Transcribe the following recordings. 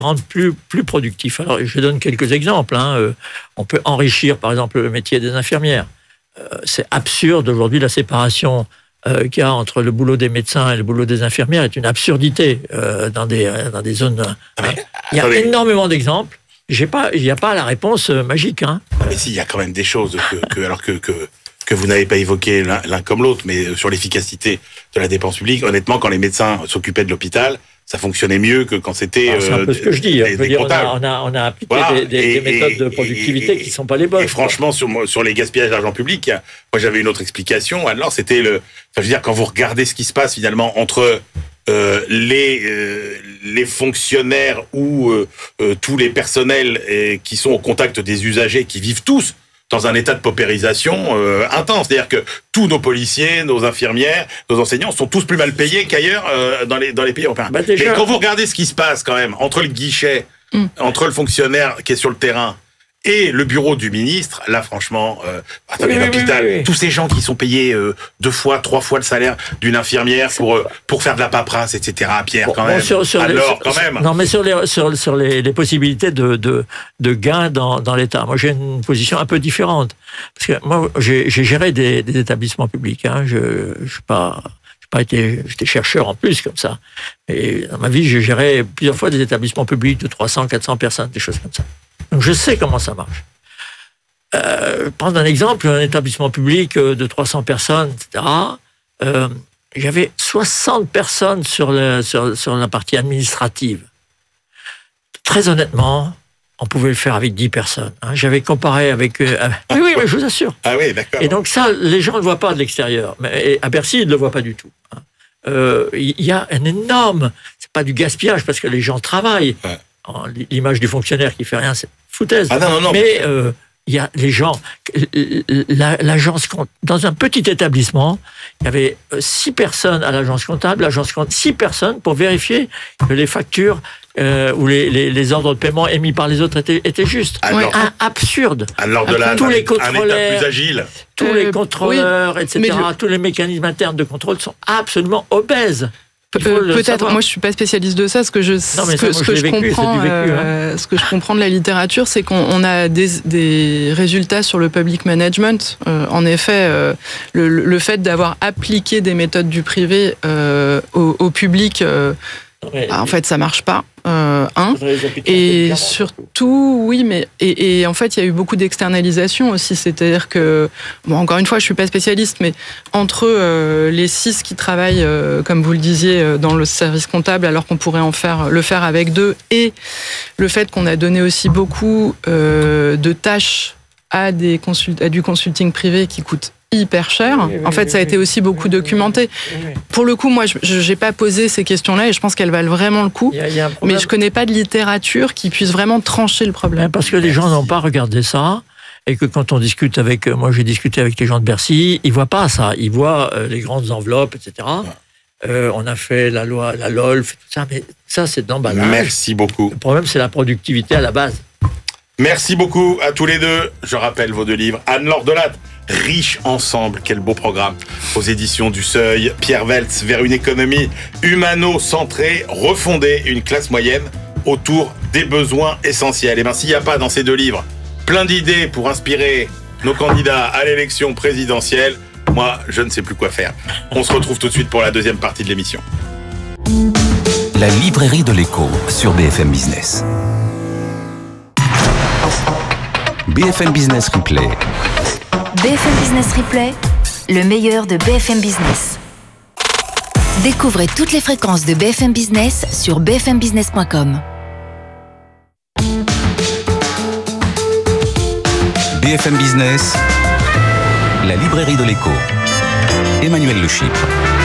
rendre plus productif. Alors, je donne quelques exemples. On peut enrichir, par exemple, le métier des infirmières. C'est absurde aujourd'hui, la séparation qu'il y a entre le boulot des médecins et le boulot des infirmières est une absurdité dans des zones. Il y a énormément d'exemples. Il n'y a pas la réponse magique. Mais si, il y a quand même des choses que vous n'avez pas évoquées l'un comme l'autre, mais sur l'efficacité de la dépense publique, honnêtement, quand les médecins s'occupaient de l'hôpital, ça fonctionnait mieux que quand c'était c'est un peu ce que je dis. Je veux dire, on a appliqué des méthodes de productivité qui ne sont pas les bonnes. Et franchement, sur les gaspillages d'argent public, moi j'avais une autre explication. Alors c'était quand vous regardez ce qui se passe finalement entre les fonctionnaires ou tous les personnels qui sont au contact des usagers, qui vivent tous dans un état de paupérisation intense. C'est-à-dire que tous nos policiers, nos infirmières, nos enseignants sont tous plus mal payés qu'ailleurs dans les pays européens. Mais quand vous regardez ce qui se passe quand même entre le guichet, entre le fonctionnaire qui est sur le terrain et le bureau du ministre, là franchement, l'hôpital, tous ces gens qui sont payés 2 fois, 3 fois le salaire d'une infirmière pour faire de la paperasse, etc. Pierre, quand même. Non, mais sur les possibilités de gains dans l'État. Moi, j'ai une position un peu différente. Parce que moi, j'ai géré des établissements publics. J'étais chercheur en plus, comme ça. Et dans ma vie, j'ai géré plusieurs fois des établissements publics de 300, 400 personnes, des choses comme ça. Donc, je sais comment ça marche. Prendre un exemple, un établissement public de 300 personnes, etc. Il y avait 60 personnes sur la partie administrative. Très honnêtement, on pouvait le faire avec 10 personnes. J'avais comparé avec... Oui, je vous assure. Ah oui, d'accord. Et donc ça, les gens ne le voient pas de l'extérieur. Mais à Bercy, ils ne le voient pas du tout. Il y a un énorme... C'est pas du gaspillage, parce que les gens travaillent. Ouais. L'image du fonctionnaire qui fait rien, c'est foutaise. Non. Mais il y a les gens, l'agence dans un petit établissement, il y avait 6 personnes à l'agence comptable, 6 personnes pour vérifier que les factures ou les ordres de paiement émis par les autres étaient justes. Absurde. Alors tous les contrôleurs, un État plus agile. Tous les contrôleurs, etc., tous les mécanismes internes de contrôle sont absolument obèses. Peut-être, moi je suis pas spécialiste de ça. Ce que je comprends de la littérature, c'est qu'on a des résultats sur le public management. En effet, le fait d'avoir appliqué des méthodes du privé au public, en fait, ça marche pas. Et surtout, oui, mais et en fait, il y a eu beaucoup d'externalisation aussi. C'est-à-dire que, encore une fois, je suis pas spécialiste, mais entre les 6 qui travaillent, comme vous le disiez, dans le service comptable, alors qu'on pourrait le faire avec 2, et le fait qu'on a donné aussi beaucoup de tâches à du consulting privé qui coûte hyper cher. En fait, ça a été aussi beaucoup documenté. Pour le coup, moi, je n'ai pas posé ces questions-là et je pense qu'elles valent vraiment le coup. Mais je ne connais pas de littérature qui puisse vraiment trancher le problème. Parce que les gens n'ont pas regardé ça et que quand on discute avec... Moi, j'ai discuté avec les gens de Bercy, ils ne voient pas ça. Ils voient les grandes enveloppes, etc. On a fait la loi, la LOLF, tout ça, mais ça, c'est d'emballage. Merci beaucoup. Le problème, c'est la productivité à la base. Merci beaucoup à tous les deux. Je rappelle vos 2 livres. Anne-Laure Delatte, Riches ensemble, quel beau programme, aux éditions du Seuil. Pierre Weltz, Vers une économie humano-centrée, refonder une classe moyenne autour des besoins essentiels. Et bien, s'il n'y a pas dans ces 2 livres plein d'idées pour inspirer nos candidats à l'élection présidentielle, moi, je ne sais plus quoi faire. On se retrouve tout de suite pour la deuxième partie de l'émission. La librairie de l'écho sur BFM Business. BFM Business Replay. BFM Business Replay, le meilleur de BFM Business. Découvrez toutes les fréquences de BFM Business sur bfmbusiness.com. BFM Business, la librairie de l'écho. Emmanuel Le Chypre.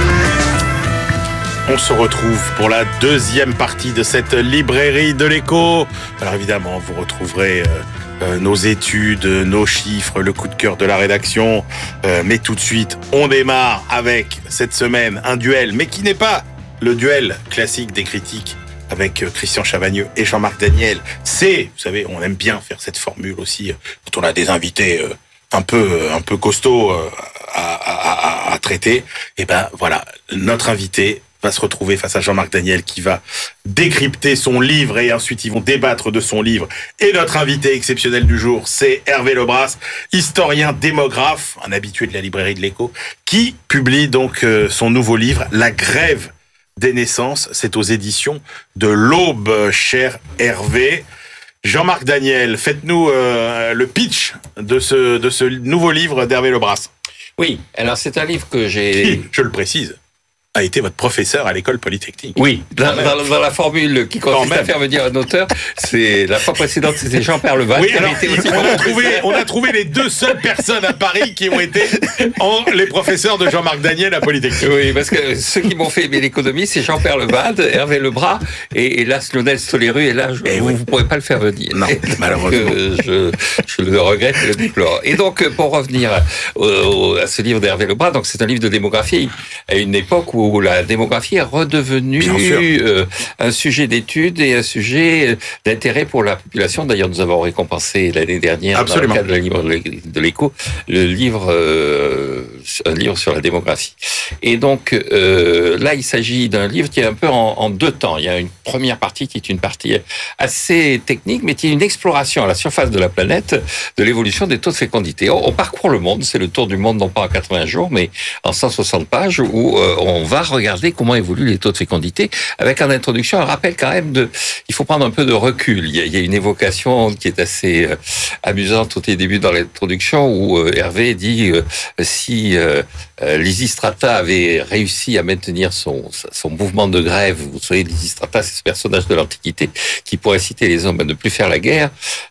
On se retrouve pour la deuxième partie de cette librairie de l'écho. Alors évidemment, vous retrouverez nos études, nos chiffres, le coup de cœur de la rédaction. Mais tout de suite, on démarre avec cette semaine un duel, mais qui n'est pas le duel classique des critiques avec Christian Chavagneux et Jean-Marc Daniel. C'est, vous savez, on aime bien faire cette formule aussi quand on a des invités un peu costauds à traiter. Et ben voilà, notre invité va se retrouver face à Jean-Marc Daniel qui va décrypter son livre et ensuite ils vont débattre de son livre. Et notre invité exceptionnel du jour, c'est Hervé Lebras, historien démographe, un habitué de la librairie de l'Écho, qui publie donc son nouveau livre, La grève des naissances. C'est aux éditions de l'Aube, cher Hervé. Jean-Marc Daniel, faites-nous le pitch de ce nouveau livre d'Hervé Lebras. Oui, alors c'est un livre que j'ai... Qui, je le précise, a été votre professeur à l'école polytechnique. Oui, dans la formule qui consiste à faire venir un auteur, c'est la fois précédente, c'était Jean-Pierre Leval. Oui, alors, on a trouvé les deux seules personnes à Paris qui ont été les professeurs de Jean-Marc Daniel à Polytechnique. Oui, parce que ceux qui m'ont fait aimer l'économie, c'est Jean-Pierre Leval, Hervé Lebras et hélas Lionel Stoléru, et là, vous ne pourrez pas le faire venir. Non, malheureusement. Je le regrette et le déplore. Et donc, pour revenir à ce livre d'Hervé Lebras, donc c'est un livre de démographie à une époque où la démographie est redevenue un sujet d'étude et un sujet d'intérêt pour la population. D'ailleurs, nous avons récompensé l'année dernière, Absolument, dans le cadre de la livre de l'Écho, un livre sur la démographie. Et donc, là, il s'agit d'un livre qui est un peu en deux temps. Il y a une première partie qui est une partie assez technique, mais qui est une exploration à la surface de la planète de l'évolution des taux de fécondité. On parcourt le monde, c'est le tour du monde, non pas en 80 jours, mais en 160 pages, où on va regarder comment évoluent les taux de fécondité, avec en introduction un rappel quand même il faut prendre un peu de recul. Il y a une évocation qui est assez amusante au début dans l'introduction, où Hervé dit si Lysistrata avait réussi à maintenir son mouvement de grève, vous savez, Lysistrata, c'est ce personnage de l'Antiquité qui pourrait inciter les hommes à ne plus faire la guerre,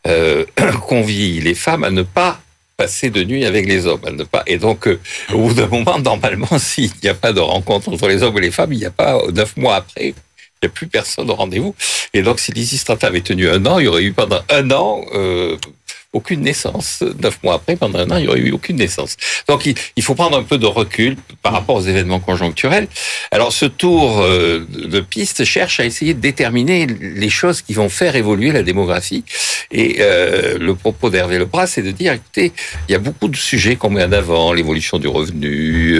convie les femmes à ne pas passer de nuit avec les hommes, et donc au bout d'un moment, normalement, s'il n'y a pas de rencontre entre les hommes et les femmes, il n'y a pas 9 mois après, il n'y a plus personne au rendez-vous. Et donc, si Lysistrata avait tenu 1 an, il y aurait eu pendant 1 an aucune naissance. 9 mois après, pendant 1 an, il n'y aurait eu aucune naissance. Donc, il faut prendre un peu de recul par rapport aux événements conjoncturels. Alors, ce tour de piste cherche à essayer de déterminer les choses qui vont faire évoluer la démographie. Et le propos d'Hervé Lebras, c'est de dire, écoutez, il y a beaucoup de sujets qu'on met en avant, l'évolution du revenu,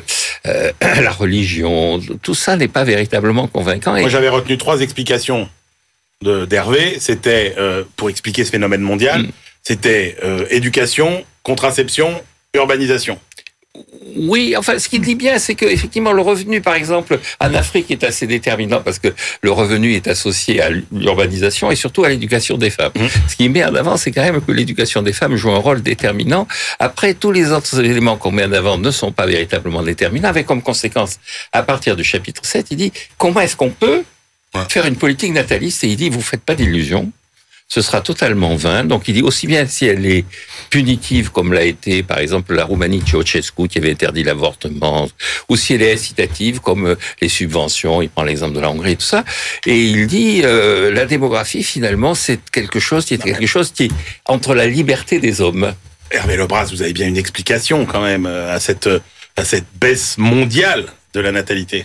la religion, tout ça n'est pas véritablement convaincant. Moi, j'avais retenu 3 explications d'Hervé. C'était, pour expliquer ce phénomène mondial, c'était éducation, contraception, urbanisation. Oui, enfin, ce qu'il dit bien, c'est que effectivement le revenu, par exemple, en Afrique est assez déterminant parce que le revenu est associé à l'urbanisation et surtout à l'éducation des femmes. Ce qui met en avant, c'est quand même que l'éducation des femmes joue un rôle déterminant. Après, tous les autres éléments qu'on met en avant ne sont pas véritablement déterminants, avec comme conséquence, à partir du chapitre 7, il dit comment est-ce qu'on peut faire une politique nataliste, et il dit vous faites pas d'illusions. Ce sera totalement vain. Donc, il dit aussi bien si elle est punitive, comme l'a été, par exemple, la Roumanie de Ceausescu, qui avait interdit l'avortement, ou si elle est incitative, comme les subventions, il prend l'exemple de la Hongrie et tout ça. Et il dit, la démographie, finalement, c'est quelque chose qui est entre la liberté des hommes. Hervé Lebras, vous avez bien une explication, quand même, à cette baisse mondiale de la natalité.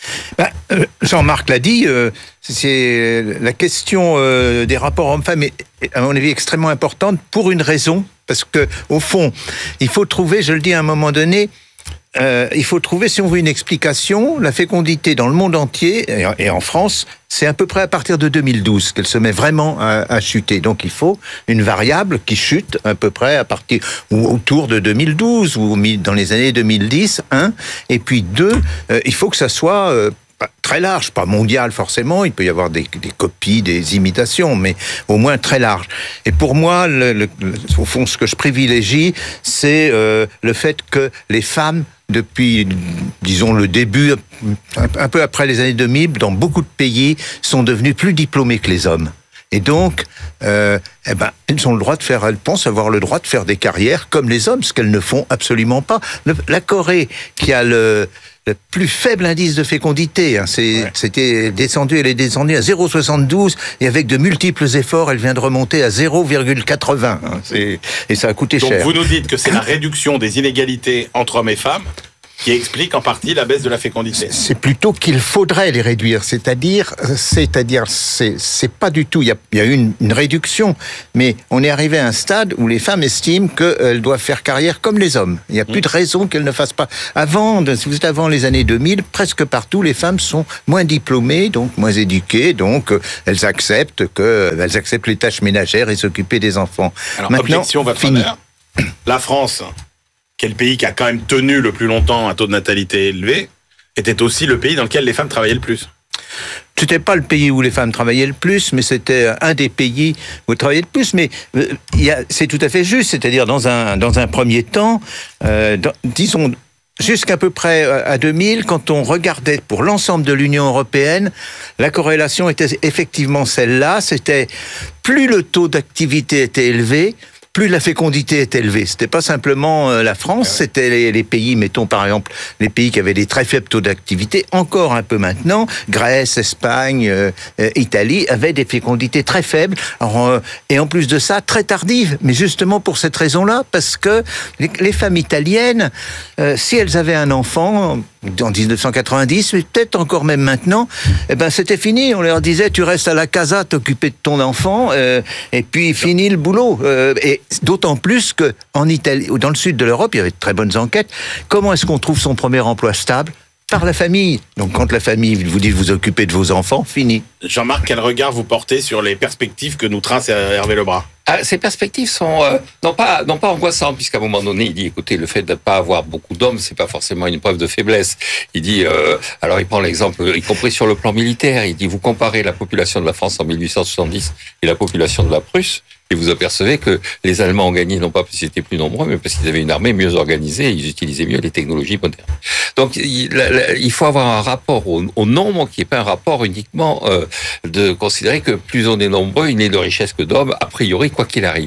Jean-Marc l'a dit, c'est la question des rapports hommes-femmes est, à mon avis, extrêmement importante pour une raison, parce que au fond, il faut trouver, je le dis à un moment donné, il faut trouver, si on veut une explication, la fécondité dans le monde entier, et en France, c'est à peu près à partir de 2012 qu'elle se met vraiment à chuter. Donc il faut une variable qui chute à peu près à partir, ou autour de 2012, ou dans les années 2010, et puis 2, il faut que ça soit très large, pas mondial forcément, il peut y avoir des copies, des imitations, mais au moins très large. Et pour moi, au fond, ce que je privilégie, c'est le fait que les femmes, depuis, disons, le début, un peu après les années 2000, dans beaucoup de pays, sont devenues plus diplômées que les hommes. Et donc, elles ont le droit de faire, elles pensent avoir le droit de faire des carrières comme les hommes, ce qu'elles ne font absolument pas. La Corée, qui a le plus faible indice de fécondité, elle est descendue à 0,72, et avec de multiples efforts, elle vient de remonter à 0,80. Et ça a coûté cher. Donc vous nous dites que c'est la réduction des inégalités entre hommes et femmes qui explique en partie la baisse de la fécondité. C'est plutôt qu'il faudrait les réduire, c'est-à-dire, c'est pas du tout. Il y a eu une réduction, mais on est arrivé à un stade où les femmes estiment qu'elles doivent faire carrière comme les hommes. Il n'y a plus de raison qu'elles ne fassent pas. Avant les années 2000, presque partout, les femmes sont moins diplômées, donc moins éduquées, donc elles acceptent les tâches ménagères et s'occuper des enfants. Alors, maintenant, objection, votre honneur. La France, qui est le pays qui a quand même tenu le plus longtemps un taux de natalité élevé, était aussi le pays dans lequel les femmes travaillaient le plus. C'était pas le pays où les femmes travaillaient le plus, mais c'était un des pays où elles travaillaient le plus. Mais c'est tout à fait juste, c'est-à-dire dans un premier temps, disons jusqu'à peu près à 2000, quand on regardait pour l'ensemble de l'Union européenne, la corrélation était effectivement celle-là. C'était plus le taux d'activité était élevé, plus la fécondité est élevée. C'était pas simplement la France, c'était les pays, mettons par exemple, les pays qui avaient des très faibles taux d'activité, encore un peu maintenant, Grèce, Espagne, Italie, avaient des fécondités très faibles, et en plus de ça, très tardives. Mais justement pour cette raison-là, parce que les femmes italiennes, si elles avaient un enfant en 1990, mais peut-être encore même maintenant, c'était fini. On leur disait, tu restes à la casa, t'occuper de ton enfant, et puis fini le boulot. Et d'autant plus que en Italie, ou dans le sud de l'Europe, il y avait de très bonnes enquêtes. Comment est-ce qu'on trouve son premier emploi stable ? Par la famille. Donc quand la famille vous dit de vous occuper de vos enfants, fini. Jean-Marc, quel regard vous portez sur les perspectives que nous trace Hervé Lebras ? Ces perspectives sont non pas angoissantes, puisqu'à un moment donné, il dit, écoutez, le fait de ne pas avoir beaucoup d'hommes, c'est pas forcément une preuve de faiblesse. Il dit, alors il prend l'exemple, y compris sur le plan militaire, il dit, vous comparez la population de la France en 1870 et la population de la Prusse, et vous apercevez que les Allemands ont gagné, non pas parce qu'ils étaient plus nombreux, mais parce qu'ils avaient une armée mieux organisée et ils utilisaient mieux les technologies modernes. Donc, il faut avoir un rapport au nombre qui n'est pas un rapport uniquement de considérer que plus on est nombreux, il n'est de richesse que d'hommes, a priori, quoi qu'il arrive.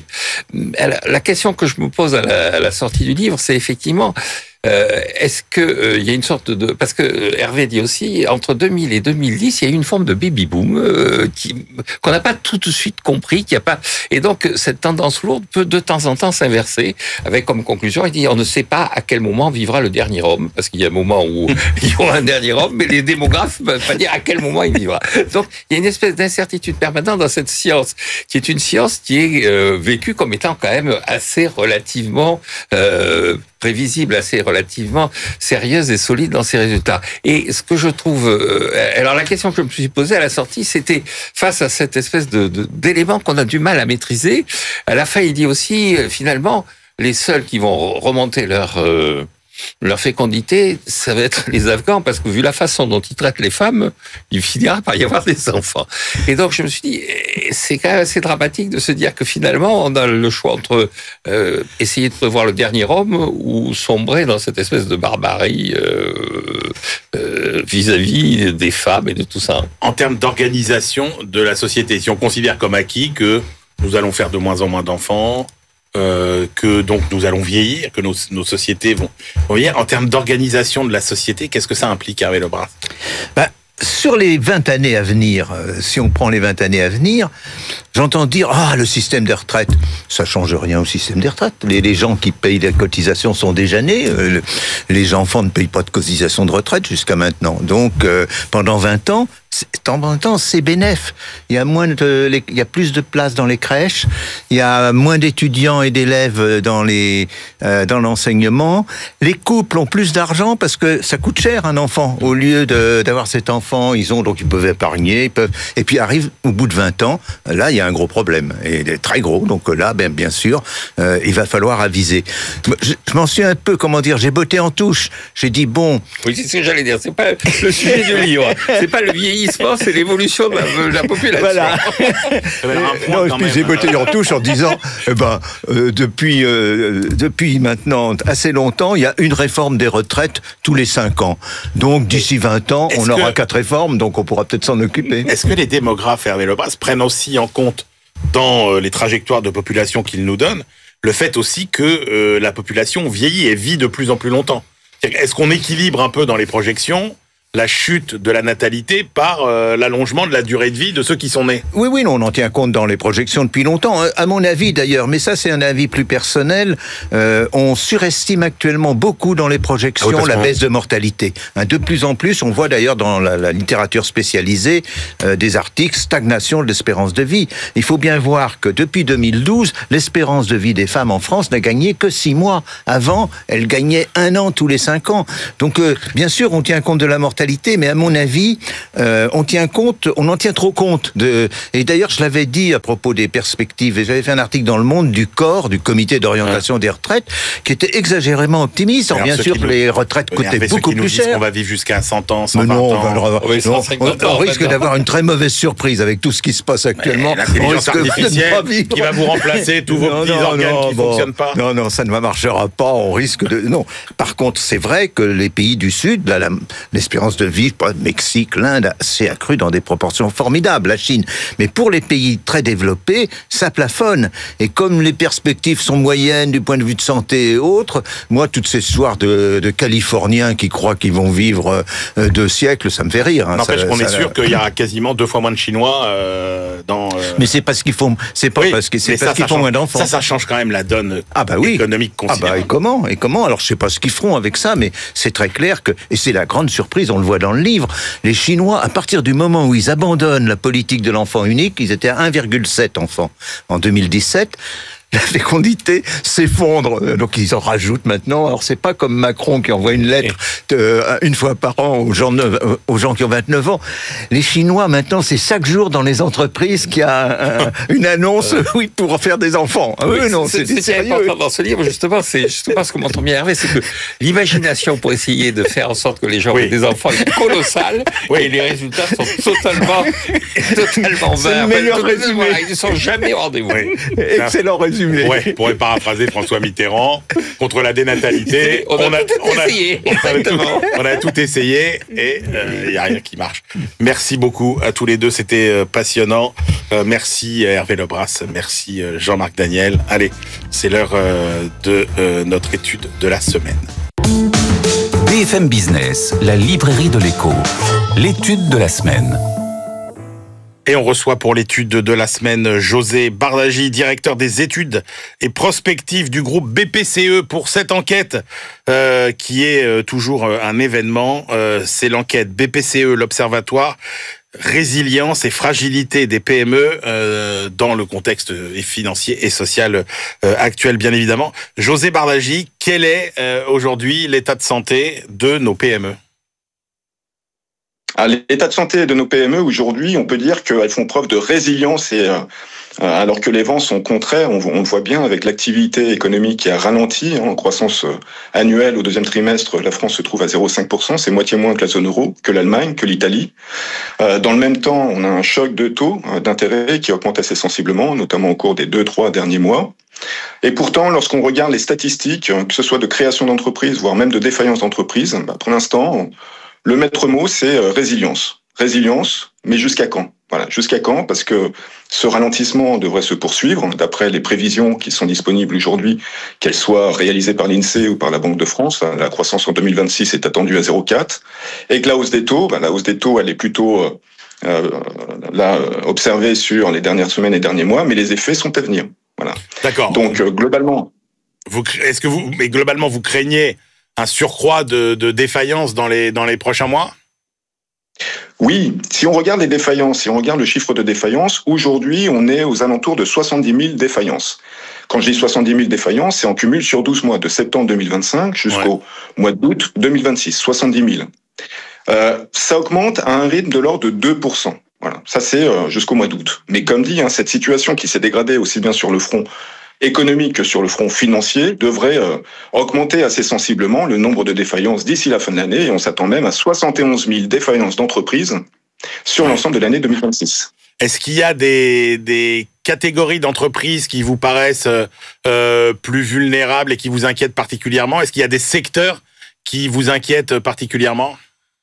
La question que je me pose à la sortie du livre, c'est effectivement... est-ce que il y a une sorte de... Parce que Hervé dit aussi, entre 2000 et 2010, il y a eu une forme de baby-boom qu'on n'a pas tout de suite compris, qu'il y a pas... Et donc, cette tendance lourde peut de temps en temps s'inverser, avec comme conclusion, il dit, on ne sait pas à quel moment vivra le dernier homme, parce qu'il y a un moment où il y aura un dernier homme, mais les démographes ne peuvent pas dire à quel moment il vivra. Donc, il y a une espèce d'incertitude permanente dans cette science, qui est une science qui est vécue comme étant quand même assez relativement... prévisible, assez relativement sérieuse et solide dans ses résultats. Et ce que je trouve... alors la question que je me suis posée à la sortie, c'était face à cette espèce d'éléments qu'on a du mal à maîtriser. À la fin, il dit aussi, finalement, les seuls qui vont remonter leur fécondité, ça va être les Afghans, parce que vu la façon dont ils traitent les femmes, il finira par y avoir des enfants. Et donc je me suis dit, c'est quand même assez dramatique de se dire que finalement, on a le choix entre essayer de prévoir le dernier homme ou sombrer dans cette espèce de barbarie vis-à-vis des femmes et de tout ça. En termes d'organisation de la société, si on considère comme acquis que nous allons faire de moins en moins d'enfants, que donc nous allons vieillir, que nos sociétés vont vieillir. En termes d'organisation de la société, qu'est-ce que ça implique, Hervé Lebras ? Sur les 20 années à venir, si on prend les 20 années à venir, j'entends dire, le système des retraites, ça change rien au système des retraites. Les gens qui payent les cotisations sont déjà nés. Les enfants ne payent pas de cotisation de retraite jusqu'à maintenant. Donc, pendant 20 ans, c'est bénef. Il y a plus de places dans les crèches, il y a moins d'étudiants et d'élèves dans l'enseignement. Les couples ont plus d'argent parce que ça coûte cher un enfant. Au lieu d'avoir cet enfant, ils peuvent épargner, et puis arrive au bout de 20 ans, là il y a un gros problème, et il est très gros. Donc là, bien sûr, il va falloir aviser. Je m'en suis un peu, j'ai botté en touche. J'ai dit bon. Oui, c'est ce que j'allais dire. C'est pas le sujet du livre. C'est pas le vieillissement, c'est l'évolution de la population. Voilà. J'ai botté en touche en disant, depuis maintenant assez longtemps, il y a une réforme des retraites tous les 5 ans. Donc d'ici 20 ans, on aura 4 réformes, donc on pourra peut-être s'en occuper. Est-ce que les démographes, Hervé Lebras, prennent aussi en compte dans les trajectoires de population qu'ils nous donnent le fait aussi que la population vieillit et vit de plus en plus longtemps ? Est-ce qu'on équilibre un peu dans les projections la chute de la natalité par l'allongement de la durée de vie de ceux qui sont nés. Oui, non, on en tient compte dans les projections depuis longtemps. À mon avis, d'ailleurs, mais ça c'est un avis plus personnel, on surestime actuellement beaucoup dans les projections la baisse de mortalité. De plus en plus, on voit d'ailleurs dans la littérature spécialisée des articles stagnation de l'espérance de vie. Il faut bien voir que depuis 2012, l'espérance de vie des femmes en France n'a gagné que 6 mois. Avant, elle gagnait 1 an tous les 5 ans. Donc, bien sûr, on tient compte de la mortalité, mais à mon avis, on en tient trop compte. Et d'ailleurs, je l'avais dit à propos des perspectives, et j'avais fait un article dans Le Monde du COR, du Comité d'orientation des retraites, qui était exagérément optimiste. Alors, bien sûr, les retraites coûtaient beaucoup plus cher. On va vivre jusqu'à 100 ans, 120 ans. On risque d'avoir une très mauvaise surprise avec tout ce qui se passe actuellement. L'intelligence artificielle qui va vous remplacer tous vos petits organes qui ne fonctionnent pas. Non, ça ne marchera pas. On risque de... Non. Par contre, c'est vrai que les pays du Sud, l'espérance de vie, le Mexique, l'Inde, s'est accrue dans des proportions formidables, la Chine. Mais pour les pays très développés, ça plafonne. Et comme les perspectives sont moyennes du point de vue de santé et autres, moi, toutes ces histoires de Californiens qui croient qu'ils vont vivre 2 siècles, ça me fait rire. N'empêche qu'on est sûr qu'il y aura quasiment 2 fois moins de Chinois dans... Mais c'est parce qu'ils font, parce qu'ils font moins d'enfants. Ça change quand même la donne économique considérable. Et comment? Alors, je sais pas ce qu'ils feront avec ça, mais c'est très clair que, et c'est la grande surprise, on le voit dans le livre, les Chinois, à partir du moment où ils abandonnent la politique de l'enfant unique, ils étaient à 1,7 enfants en 2017. La fécondité s'effondre, donc ils en rajoutent maintenant. Alors c'est pas comme Macron qui envoie une lettre une fois par an aux gens qui ont 29 ans. Les Chinois maintenant, c'est chaque jour dans les entreprises qu'il y a une annonce pour faire des enfants. C'est important dans ce livre justement. C'est justement ce que m'entend bien Hervé, c'est que l'imagination pour essayer de faire en sorte que les gens aient des enfants est colossale et les résultats sont totalement vains. C'est le meilleur résumé. Ils ne sont jamais au rendez-vous. Excellent résumé. Ouais, pour paraphraser François Mitterrand, contre la dénatalité, on a tout essayé et il n'y a rien qui marche. Merci beaucoup à tous les deux, c'était passionnant. Merci Hervé Lebras, merci Jean-Marc Daniel. Allez, c'est l'heure de notre étude de la semaine. BFM Business, la librairie de l'écho, l'étude de la semaine. Et on reçoit pour l'étude de la semaine José Bardagy, directeur des études et prospectives du groupe BPCE pour cette enquête qui est toujours un événement. C'est l'enquête BPCE, l'Observatoire, résilience et fragilité des PME dans le contexte financier et social actuel, bien évidemment. José Bardagy, quel est aujourd'hui l'état de santé de nos PME ? L'état de santé de nos PME, aujourd'hui, on peut dire qu'elles font preuve de résilience et alors que les vents sont contraires, on le voit bien avec l'activité économique qui a ralenti, en croissance annuelle au 2e trimestre, la France se trouve à 0,5%, c'est moitié moins que la zone euro, que l'Allemagne, que l'Italie. Dans le même temps, on a un choc de taux d'intérêt qui augmente assez sensiblement, notamment au cours des 2-3 derniers mois. Et pourtant, lorsqu'on regarde les statistiques, que ce soit de création d'entreprises, voire même de défaillance d'entreprises, pour l'instant, le maître mot, c'est résilience. Résilience, mais jusqu'à quand ? Voilà, jusqu'à quand ? Parce que ce ralentissement devrait se poursuivre, d'après les prévisions qui sont disponibles aujourd'hui, qu'elles soient réalisées par l'INSEE ou par la Banque de France. La croissance en 2026 est attendue à 0,4. Et que la hausse des taux, elle est plutôt observée sur les dernières semaines et derniers mois, mais les effets sont à venir. Voilà. D'accord. Donc, globalement... vous craignez un surcroît de défaillances dans les prochains mois ? Oui, si on regarde les défaillances, si on regarde le chiffre de défaillances, aujourd'hui, on est aux alentours de 70 000 défaillances. Quand je dis 70 000 défaillances, c'est en cumul sur 12 mois, de septembre 2025 jusqu'au mois d'août 2026, 70 000. Ça augmente à un rythme de l'ordre de 2%. Voilà, ça c'est jusqu'au mois d'août. Mais comme dit, cette situation qui s'est dégradée aussi bien sur le front économique que sur le front financier devrait augmenter assez sensiblement le nombre de défaillances d'ici la fin de l'année, et on s'attend même à 71 000 défaillances d'entreprises sur l'ensemble de l'année 2026. Est-ce qu'il y a des catégories d'entreprises qui vous paraissent plus vulnérables et qui vous inquiètent particulièrement ? Est-ce qu'il y a des secteurs qui vous inquiètent particulièrement ?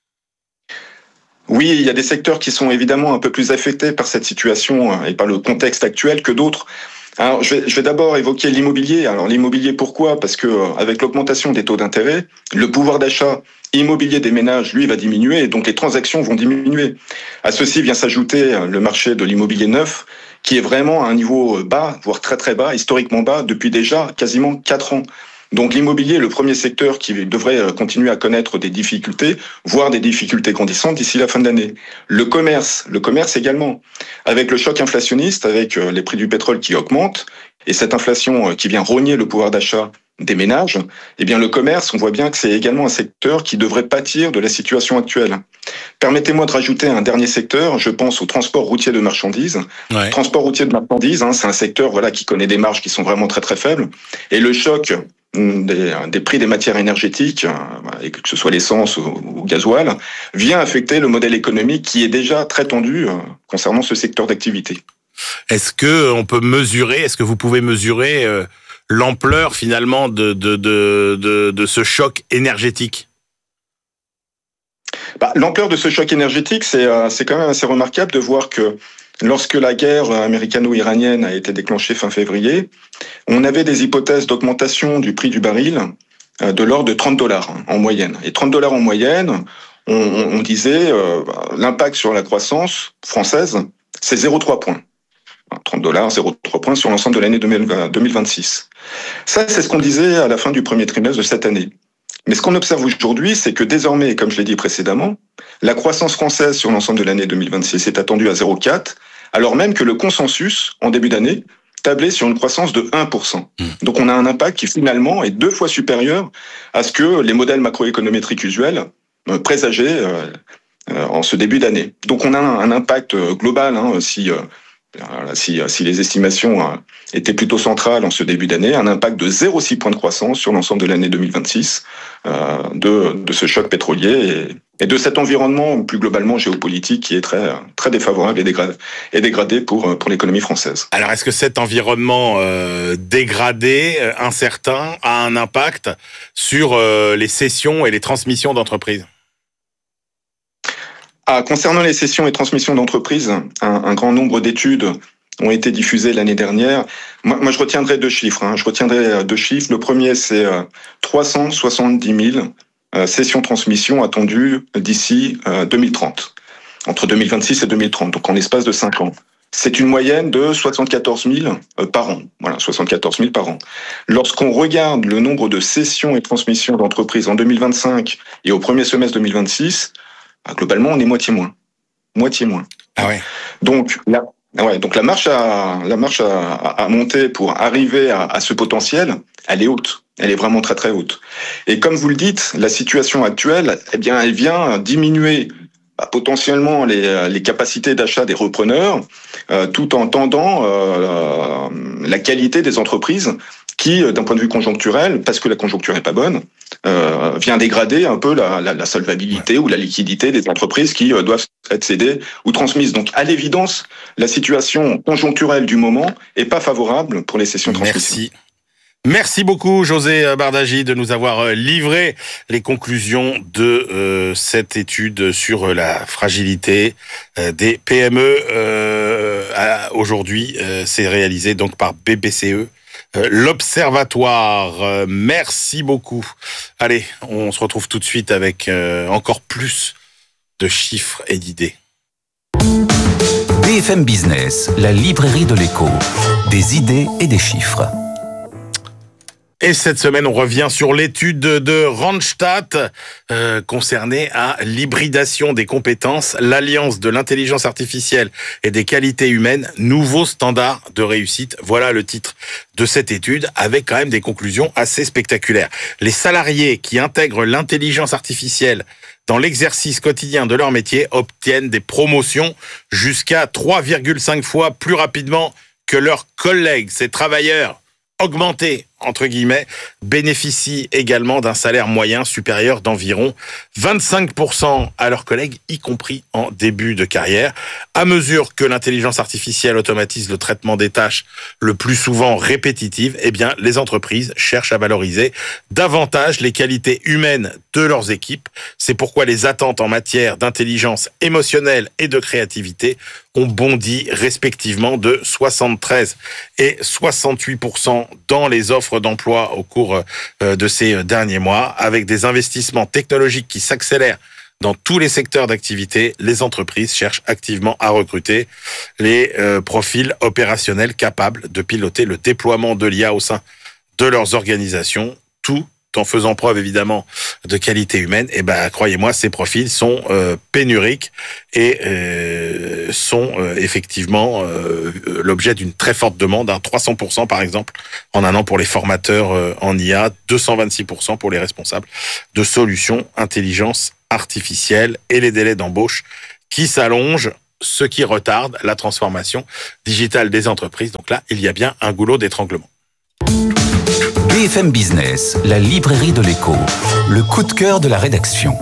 Oui, il y a des secteurs qui sont évidemment un peu plus affectés par cette situation et par le contexte actuel que d'autres. Alors, je vais d'abord évoquer l'immobilier. Alors, l'immobilier, pourquoi ? Parce que avec l'augmentation des taux d'intérêt, le pouvoir d'achat immobilier des ménages, lui, va diminuer, et donc les transactions vont diminuer. À ceci vient s'ajouter le marché de l'immobilier neuf, qui est vraiment à un niveau bas, voire très très bas, historiquement bas, depuis déjà quasiment 4 ans. Donc l'immobilier est le premier secteur qui devrait continuer à connaître des difficultés, voire des difficultés grandissantes d'ici la fin de l'année. Le commerce également, avec le choc inflationniste, avec les prix du pétrole qui augmentent, et cette inflation qui vient rogner le pouvoir d'achat des ménages, eh bien le commerce, on voit bien que c'est également un secteur qui devrait pâtir de la situation actuelle. Permettez-moi de rajouter un dernier secteur, je pense au transport routier de marchandises. Ouais. Transport routier de marchandises, c'est un secteur qui connaît des marges qui sont vraiment très très faibles, et le choc des prix des matières énergétiques, et que ce soit l'essence ou gasoil, vient affecter le modèle économique qui est déjà très tendu concernant ce secteur d'activité. Est-ce que vous pouvez mesurer l'ampleur finalement de ce choc énergétique ? L'ampleur de ce choc énergétique, c'est quand même assez remarquable de voir que lorsque la guerre américano-iranienne a été déclenchée fin février, on avait des hypothèses d'augmentation du prix du baril de l'ordre de $30 en moyenne. Et $30 en moyenne, on disait l'impact sur la croissance française, c'est 0,3 points. $30, 0,3 points sur l'ensemble de l'année 2026. Ça, c'est ce qu'on disait à la fin du premier trimestre de cette année. Mais ce qu'on observe aujourd'hui, c'est que désormais, comme je l'ai dit précédemment, la croissance française sur l'ensemble de l'année 2026 est attendue à 0,4, alors même que le consensus, en début d'année, tablait sur une croissance de 1%. Donc on a un impact qui finalement est 2 fois supérieur à ce que les modèles macroéconométriques usuels présageaient en ce début d'année. Donc on a un impact global, si les estimations étaient plutôt centrales en ce début d'année, un impact de 0,6 points de croissance sur l'ensemble de l'année 2026 de ce choc pétrolier et de cet environnement plus globalement géopolitique qui est très, très défavorable et dégradé pour l'économie française. Alors est-ce que cet environnement dégradé, incertain, a un impact sur les cessions et les transmissions d'entreprises ? Concernant les cessions et transmissions d'entreprises, un grand nombre d'études ont été diffusées l'année dernière. Moi, je retiendrai 2 chiffres. Le premier, c'est 370 000 cessions-transmissions attendues d'ici 2030, entre 2026 et 2030, donc en l'espace de 5 ans. C'est une moyenne de 74 000 par an. Voilà, 74 000 par an. Lorsqu'on regarde le nombre de cessions et transmissions d'entreprises en 2025 et au premier semestre 2026, globalement, on est moitié moins. Ah ouais. Donc la marche à monter pour arriver à ce potentiel, elle est haute. Elle est vraiment très très haute. Et comme vous le dites, la situation actuelle, elle vient diminuer potentiellement les capacités d'achat des repreneurs, tout en tendant la qualité des entreprises qui, d'un point de vue conjoncturel, parce que la conjoncture n'est pas bonne, vient dégrader un peu la solvabilité ou la liquidité des entreprises qui doivent être cédées ou transmises. Donc, à l'évidence, la situation conjoncturelle du moment est pas favorable pour les cessions-transmissions. Merci beaucoup, José Bardagy, de nous avoir livré les conclusions de cette étude sur la fragilité des PME. Aujourd'hui, c'est réalisé donc par BBCE. L'Observatoire. Merci beaucoup. Allez, on se retrouve tout de suite avec encore plus de chiffres et d'idées. BFM Business, la librairie de l'écho. Des idées et des chiffres. Et cette semaine, on revient sur l'étude de Randstad concernée à l'hybridation des compétences, l'alliance de l'intelligence artificielle et des qualités humaines, nouveaux standards de réussite. Voilà le titre de cette étude, avec quand même des conclusions assez spectaculaires. Les salariés qui intègrent l'intelligence artificielle dans l'exercice quotidien de leur métier obtiennent des promotions jusqu'à 3,5 fois plus rapidement que leurs collègues. Ces travailleurs augmentés entre guillemets, bénéficient également d'un salaire moyen supérieur d'environ 25% à leurs collègues, y compris en début de carrière. À mesure que l'intelligence artificielle automatise le traitement des tâches le plus souvent répétitives, eh bien, les entreprises cherchent à valoriser davantage les qualités humaines de leurs équipes. C'est pourquoi les attentes en matière d'intelligence émotionnelle et de créativité ont bondi respectivement de 73 et 68% dans les offres d'emploi au cours de ces derniers mois. Avec des investissements technologiques qui s'accélèrent dans tous les secteurs d'activité, les entreprises cherchent activement à recruter les profils opérationnels capables de piloter le déploiement de l'IA au sein de leurs organisations, tout en faisant preuve évidemment de qualité humaine. Et croyez-moi, ces profils sont pénuriques et sont effectivement l'objet d'une très forte demande, 300% par exemple en un an pour les formateurs en IA, 226% pour les responsables de solutions intelligence artificielle, et les délais d'embauche qui s'allongent, ce qui retarde la transformation digitale des entreprises. Donc là, il y a bien un goulot d'étranglement. BFM Business, la librairie de l'écho, le coup de cœur de la rédaction.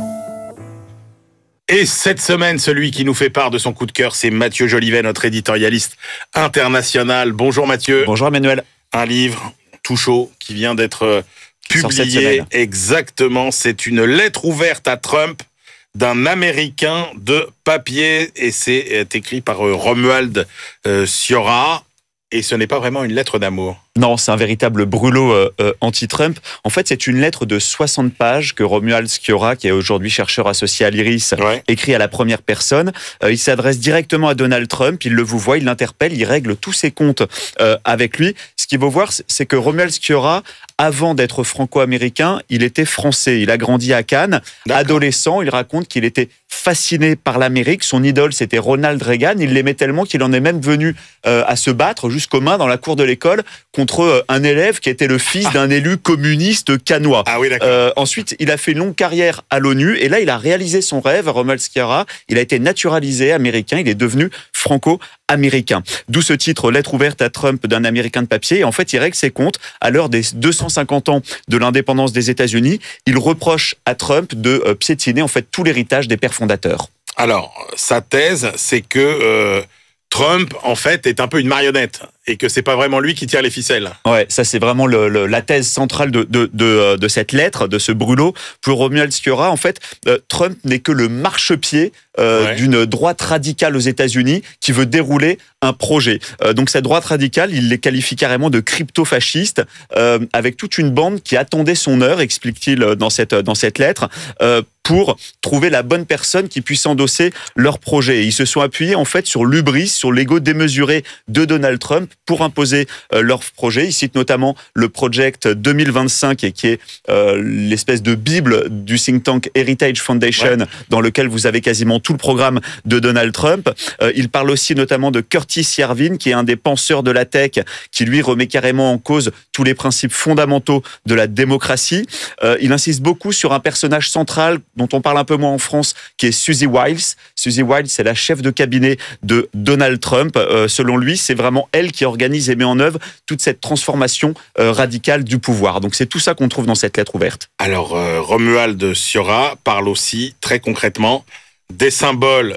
Et cette semaine, celui qui nous fait part de son coup de cœur, c'est Mathieu Jolivet, notre éditorialiste international. Bonjour Mathieu. Bonjour Emmanuel. Un livre tout chaud qui vient d'être publié. Exactement, c'est une lettre ouverte à Trump d'un Américain de papier, et c'est écrit par Romuald Sciorra. Et ce n'est pas vraiment une lettre d'amour. Non, c'est un véritable brûlot anti-Trump. En fait, c'est une lettre de 60 pages que Romuald Sciorra, qui est aujourd'hui chercheur associé à l'IRIS, écrit à la première personne. Il s'adresse directement à Donald Trump, il le vouvoie, il l'interpelle, il règle tous ses comptes avec lui. Ce qu'il faut voir, c'est que Romuald Sciorra, avant d'être franco-américain, il était français. Il a grandi à Cannes. D'accord. Adolescent, il raconte qu'il était fasciné par l'Amérique. Son idole, c'était Ronald Reagan. Il l'aimait tellement qu'il en est même venu à se battre jusqu'aux mains dans la cour de l'école contre un élève qui était le fils d'un élu communiste cannois. Ah oui, d'accord. Ensuite, il a fait une longue carrière à l'ONU et là, il a réalisé son rêve, Romuald Sciorra. Il a été naturalisé américain. Il est devenu franco-américain. D'où ce titre, lettre ouverte à Trump d'un Américain de papier. Et en fait, il règle ses comptes à l'heure des 250 ans de l'indépendance des États-Unis. Il reproche à Trump de piétiner en fait tout l'héritage des pères fondateurs. Alors, sa thèse, c'est que Trump, en fait, est un peu une marionnette et que c'est pas vraiment lui qui tire les ficelles. Ouais, ça c'est vraiment la thèse centrale de cette lettre, de ce brûlot. Pour Romuald Sciorra, en fait, Trump n'est que le marchepied d'une droite radicale aux États-Unis qui veut dérouler un projet. Donc cette droite radicale, il les qualifie carrément de crypto-fascistes, avec toute une bande qui attendait son heure, explique-t-il dans cette lettre, pour trouver la bonne personne qui puisse endosser leur projet. Et ils se sont appuyés en fait sur l'hubris, sur l'ego démesuré de Donald Trump pour imposer leur projet. Ils citent notamment le Project 2025, et qui est l'espèce de bible du think tank Heritage Foundation, dans lequel vous avez quasiment tout le programme de Donald Trump. Il parle aussi notamment de Curtis Yarvin, qui est un des penseurs de la tech, qui lui remet carrément en cause tous les principes fondamentaux de la démocratie. Il insiste beaucoup sur un personnage central dont on parle un peu moins en France, qui est Suzy Wiles. Suzy Wiles, c'est la chef de cabinet de Donald Trump. Selon lui, c'est vraiment elle qui organise et met en œuvre toute cette transformation radicale du pouvoir. Donc c'est tout ça qu'on trouve dans cette lettre ouverte. Alors, Romuald Sciorra parle aussi très concrètement des symboles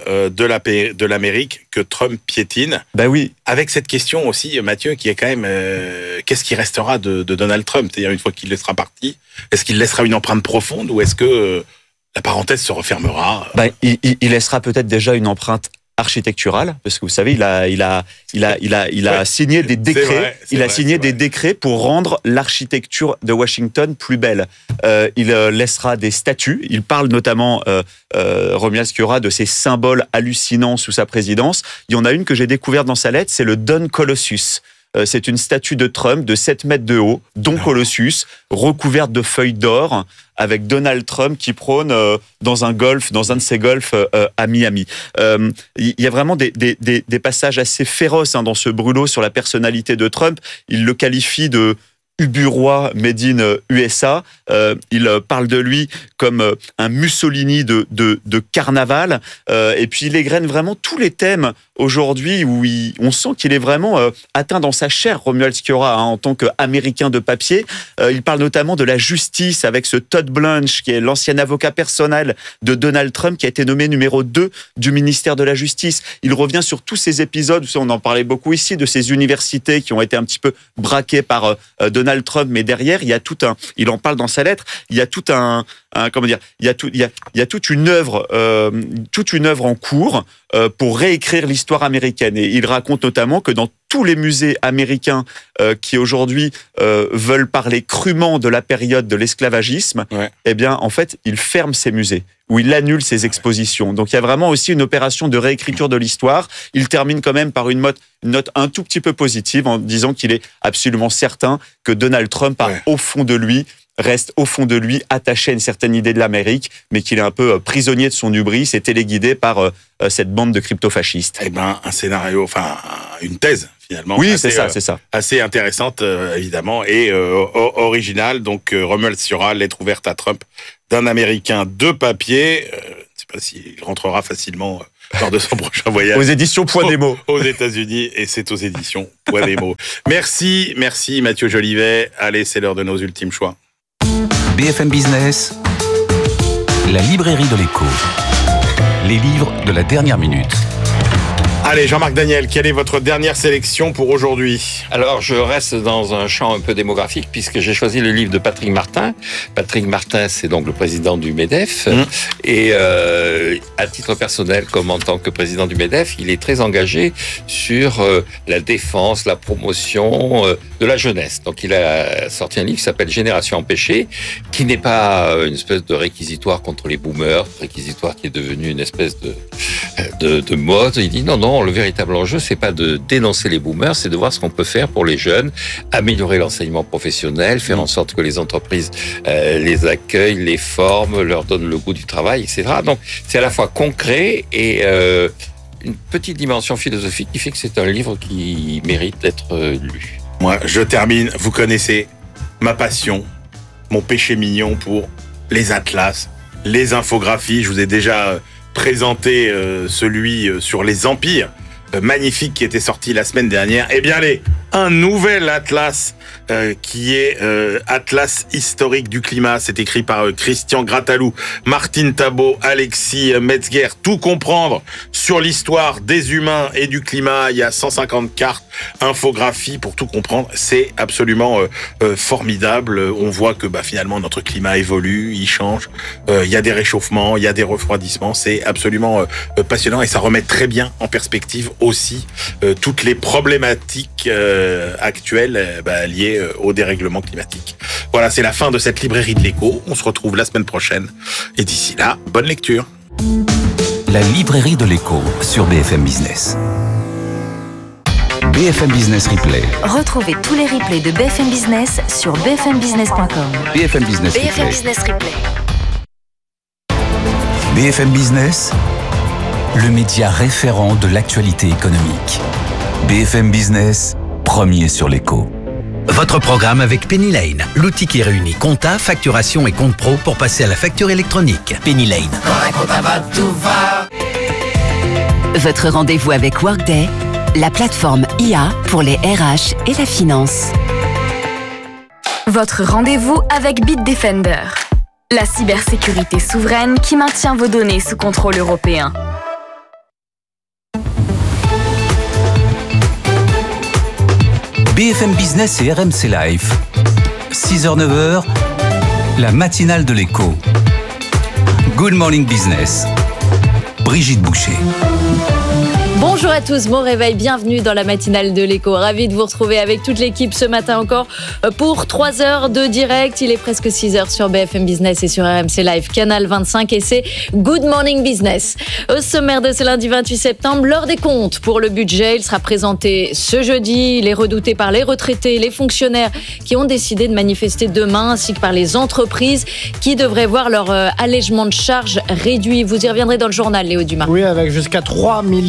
de l'Amérique que Trump piétine. Ben oui. Avec cette question aussi, Mathieu, qui est quand même qu'est-ce qui restera de Donald Trump? C'est-à-dire, une fois qu'il sera parti, est-ce qu'il laissera une empreinte profonde, ou est-ce que la parenthèse se refermera? Il laissera peut-être déjà une empreinte architecturale, parce que vous savez, il a signé des décrets. Il a signé des décrets pour rendre l'architecture de Washington plus belle. Il laissera des statues. Il parle notamment, Romuald Sciorra, de ces symboles hallucinants sous sa présidence. Il y en a une que j'ai découverte dans sa lettre, c'est le Don Colossus. C'est une statue de Trump de 7 mètres de haut, Don Colossus, recouverte de feuilles d'or, avec Donald Trump qui prône dans un de ses golfs à Miami. Il y a vraiment des passages assez féroces dans ce brûlot sur la personnalité de Trump. Il le qualifie de uburois made in USA. Il parle de lui comme un Mussolini de carnaval. Et puis il égrène vraiment tous les thèmes aujourd'hui où on sent qu'il est vraiment atteint dans sa chair, Romuald Sciorra, en tant qu'Américain de papier. Il parle notamment de la justice avec ce Todd Blanche, qui est l'ancien avocat personnel de Donald Trump, qui a été nommé numéro 2 du ministère de la Justice. Il revient sur tous ces épisodes, on en parlait beaucoup ici, de ces universités qui ont été un petit peu braquées par Donald Trump, mais derrière, il en parle dans sa lettre, il y a toute une œuvre en cours pour réécrire l'histoire américaine. Et il raconte notamment que dans tous les musées américains qui aujourd'hui veulent parler crûment de la période de l'esclavagisme, eh bien, en fait, il ferme ces musées, où il annule ses expositions. Donc, il y a vraiment aussi une opération de réécriture de l'histoire. Il termine quand même par une note un tout petit peu positive en disant qu'il est absolument certain que Donald Trump reste au fond de lui attaché à une certaine idée de l'Amérique, mais qu'il est un peu prisonnier de son hubris et téléguidé par cette bande de crypto-fascistes. Eh ben, un scénario, enfin, une thèse, finalement. Oui, c'est ça. Assez intéressante, évidemment, et originale. Donc, Romuald Sciorra, lettre ouverte à Trump d'un Américain de papier. Je ne sais pas s'il rentrera facilement lors de son prochain voyage. Aux éditions Point des mots. Aux États-Unis, et c'est aux éditions Point des mots. Merci Mathieu Jolivet. Allez, c'est l'heure de nos ultimes choix. BFM Business, la librairie de l'écho. Les livres de la dernière minute. Allez, Jean-Marc Daniel, quelle est votre dernière sélection pour aujourd'hui ? Alors, je reste dans un champ un peu démographique puisque j'ai choisi le livre de Patrick Martin. Patrick Martin, c'est donc le président du MEDEF. Et à titre personnel, comme en tant que président du MEDEF, il est très engagé sur la défense, la promotion de la jeunesse. Donc, il a sorti un livre qui s'appelle Génération Empêchée, qui n'est pas une espèce de réquisitoire contre les boomers, réquisitoire qui est devenu une espèce de mode. Il dit non, le véritable enjeu, c'est pas de dénoncer les boomers, c'est de voir ce qu'on peut faire pour les jeunes, améliorer l'enseignement professionnel, faire en sorte que les entreprises les accueillent, les forment, leur donnent le goût du travail, etc. Donc, c'est à la fois concret et une petite dimension philosophique qui fait que c'est un livre qui mérite d'être lu. Moi, je termine. Vous connaissez ma passion, mon péché mignon pour les atlas, les infographies. Je vous ai déjà présenté celui sur les empires, magnifique, qui était sorti la semaine dernière. Eh bien, un nouvel atlas qui est Atlas historique du climat. C'est écrit par Christian Gratalou, Martine Tabot, Alexis Metzger. Tout comprendre sur l'histoire des humains et du climat. Il y a 150 cartes, infographies pour tout comprendre. C'est absolument formidable. On voit que finalement notre climat évolue, il change. Il y a des réchauffements, il y a des refroidissements. C'est absolument passionnant et ça remet très bien en perspective aussi toutes les problématiques actuelles liées au dérèglement climatique. Voilà, c'est la fin de cette librairie de l'écho. On se retrouve la semaine prochaine. Et d'ici là, bonne lecture. La librairie de l'écho sur BFM Business. BFM Business Replay. Retrouvez tous les replays de BFM Business sur bfmbusiness.com. BFM Business Replay. BFM Business Replay. BFM Business, le média référent de l'actualité économique. BFM Business, premier sur l'écho. Votre programme avec Penny Lane, l'outil qui réunit compta, facturation et compte pro pour passer à la facture électronique. Penny Lane. Votre rendez-vous avec Workday, la plateforme IA pour les RH et la finance. Votre rendez-vous avec Bitdefender, la cybersécurité souveraine qui maintient vos données sous contrôle européen. BFM Business et RMC Live. 6h-9h, la matinale de l'écho. Good Morning Business. Brigitte Boucher. Bonjour à tous, bon réveil, bienvenue dans la matinale de l'écho. Ravi de vous retrouver avec toute l'équipe ce matin encore pour 3 heures de direct. Il est presque 6 heures sur BFM Business et sur RMC Live, canal 25 et c'est Good Morning Business. Au sommaire de ce lundi 28 septembre, l'heure des comptes pour le budget. Il sera présenté ce jeudi. Il est redouté par les retraités, les fonctionnaires qui ont décidé de manifester demain, ainsi que par les entreprises qui devraient voir leur allègement de charges réduit. Vous y reviendrez dans le journal, Léo Dumas. Oui, avec jusqu'à 3,4 milliards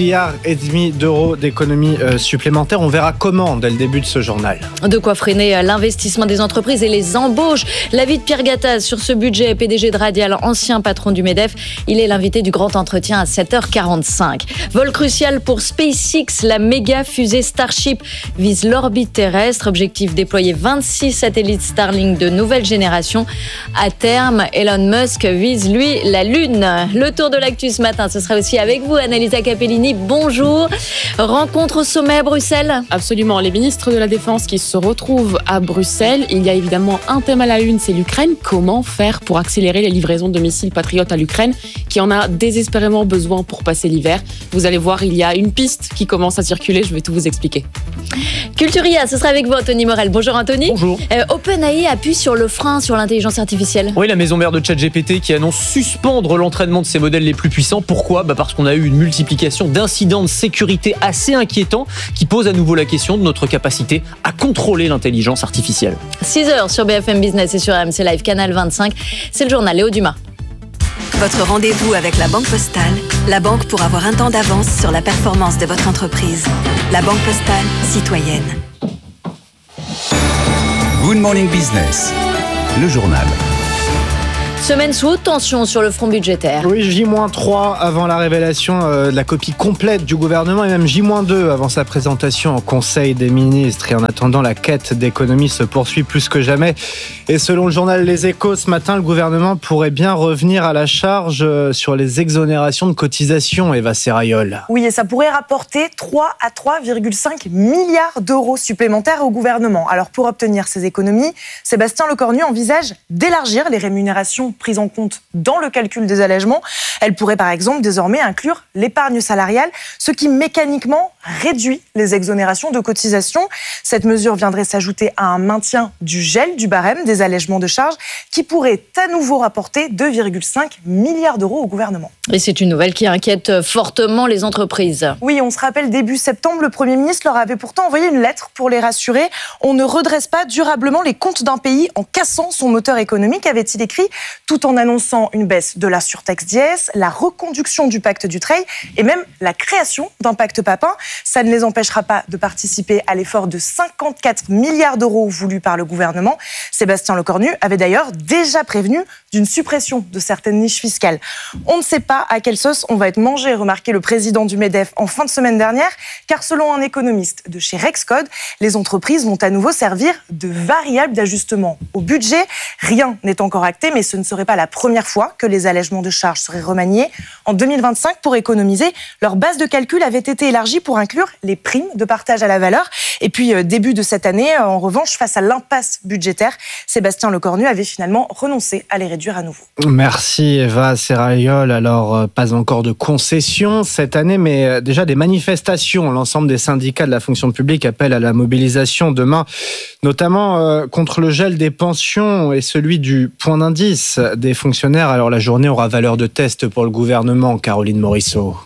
d'euros d'économies supplémentaires. On verra comment dès le début de ce journal. De quoi freiner l'investissement des entreprises et les embauches. L'avis de Pierre Gattaz sur ce budget, PDG de Radial, ancien patron du MEDEF. Il est l'invité du grand entretien à 7h45. Vol crucial pour SpaceX, la méga fusée Starship vise l'orbite terrestre. Objectif déployer 26 satellites Starlink de nouvelle génération. À terme, Elon Musk vise, lui, la Lune. Le tour de l'actu ce matin, ce sera aussi avec vous, Annalisa Capellini. Bonjour. Rencontre au sommet à Bruxelles ? Absolument. Les ministres de la Défense qui se retrouvent à Bruxelles. Il y a évidemment un thème à la une, c'est l'Ukraine. Comment faire pour accélérer les livraisons de missiles Patriot à l'Ukraine, qui en a désespérément besoin pour passer l'hiver. Vous allez voir, il y a une piste qui commence à circuler. Je vais tout vous expliquer. Culturia, ce sera avec vous, Anthony Morel. Bonjour Anthony. Bonjour. OpenAI appuie sur le frein sur l'intelligence artificielle. Oui, la maison mère de ChatGPT qui annonce suspendre l'entraînement de ses modèles les plus puissants. Pourquoi ? Parce qu'on a eu une multiplication d'incidents de sécurité assez inquiétants qui posent à nouveau la question de notre capacité à contrôler l'intelligence artificielle. 6h sur BFM Business et sur RMC Live, Canal 25. C'est le journal Léo Dumas. Votre rendez-vous avec la Banque Postale, la banque pour avoir un temps d'avance sur la performance de votre entreprise. La Banque Postale, citoyenne. Good Morning Business, le journal. Semaine sous haute tension sur le front budgétaire. Oui, J-3 avant la révélation de la copie complète du gouvernement et même J-2 avant sa présentation en Conseil des ministres. Et en attendant, la quête d'économie se poursuit plus que jamais. Et selon le journal Les Échos, ce matin, le gouvernement pourrait bien revenir à la charge sur les exonérations de cotisations, Eva Serrayol. Oui, et ça pourrait rapporter 3 à 3,5 milliards d'euros supplémentaires au gouvernement. Alors pour obtenir ces économies, Sébastien Lecornu envisage d'élargir les rémunérations prises en compte dans le calcul des allègements. Elle pourrait par exemple désormais inclure l'épargne salariale, ce qui mécaniquement réduit les exonérations de cotisations. Cette mesure viendrait s'ajouter à un maintien du gel du barème des allègements de charges qui pourrait à nouveau rapporter 2,5 milliards d'euros au gouvernement. Et c'est une nouvelle qui inquiète fortement les entreprises. Oui, on se rappelle, début septembre, le Premier ministre leur avait pourtant envoyé une lettre pour les rassurer. On ne redresse pas durablement les comptes d'un pays en cassant son moteur économique, avait-il écrit, tout en annonçant une baisse de la surtaxe d'IS, la reconduction du pacte Dutreil et même la création d'un pacte Papin. Ça ne les empêchera pas de participer à l'effort de 54 milliards d'euros voulu par le gouvernement. Sébastien Lecornu avait d'ailleurs déjà prévenu d'une suppression de certaines niches fiscales. On ne sait pas à quelle sauce on va être mangé, remarquait le président du MEDEF en fin de semaine dernière, car selon un économiste de chez Rexcode, les entreprises vont à nouveau servir de variable d'ajustement au budget. Rien n'est encore acté, mais ce ne serait pas la première fois que les allègements de charges seraient remaniés. En 2025, pour économiser, leur base de calcul avait été élargie pour inclure les primes de partage à la valeur. Et puis, début de cette année, en revanche, face à l'impasse budgétaire, Sébastien Lecornu avait finalement renoncé à les réduire à nouveau. Merci Eva Serrayol. Alors, pas encore de concessions cette année, mais déjà des manifestations. L'ensemble des syndicats de la fonction publique appellent à la mobilisation demain, notamment contre le gel des pensions et celui du point d'indice des fonctionnaires. Alors, la journée aura valeur de test pour le gouvernement, Caroline Morisseau.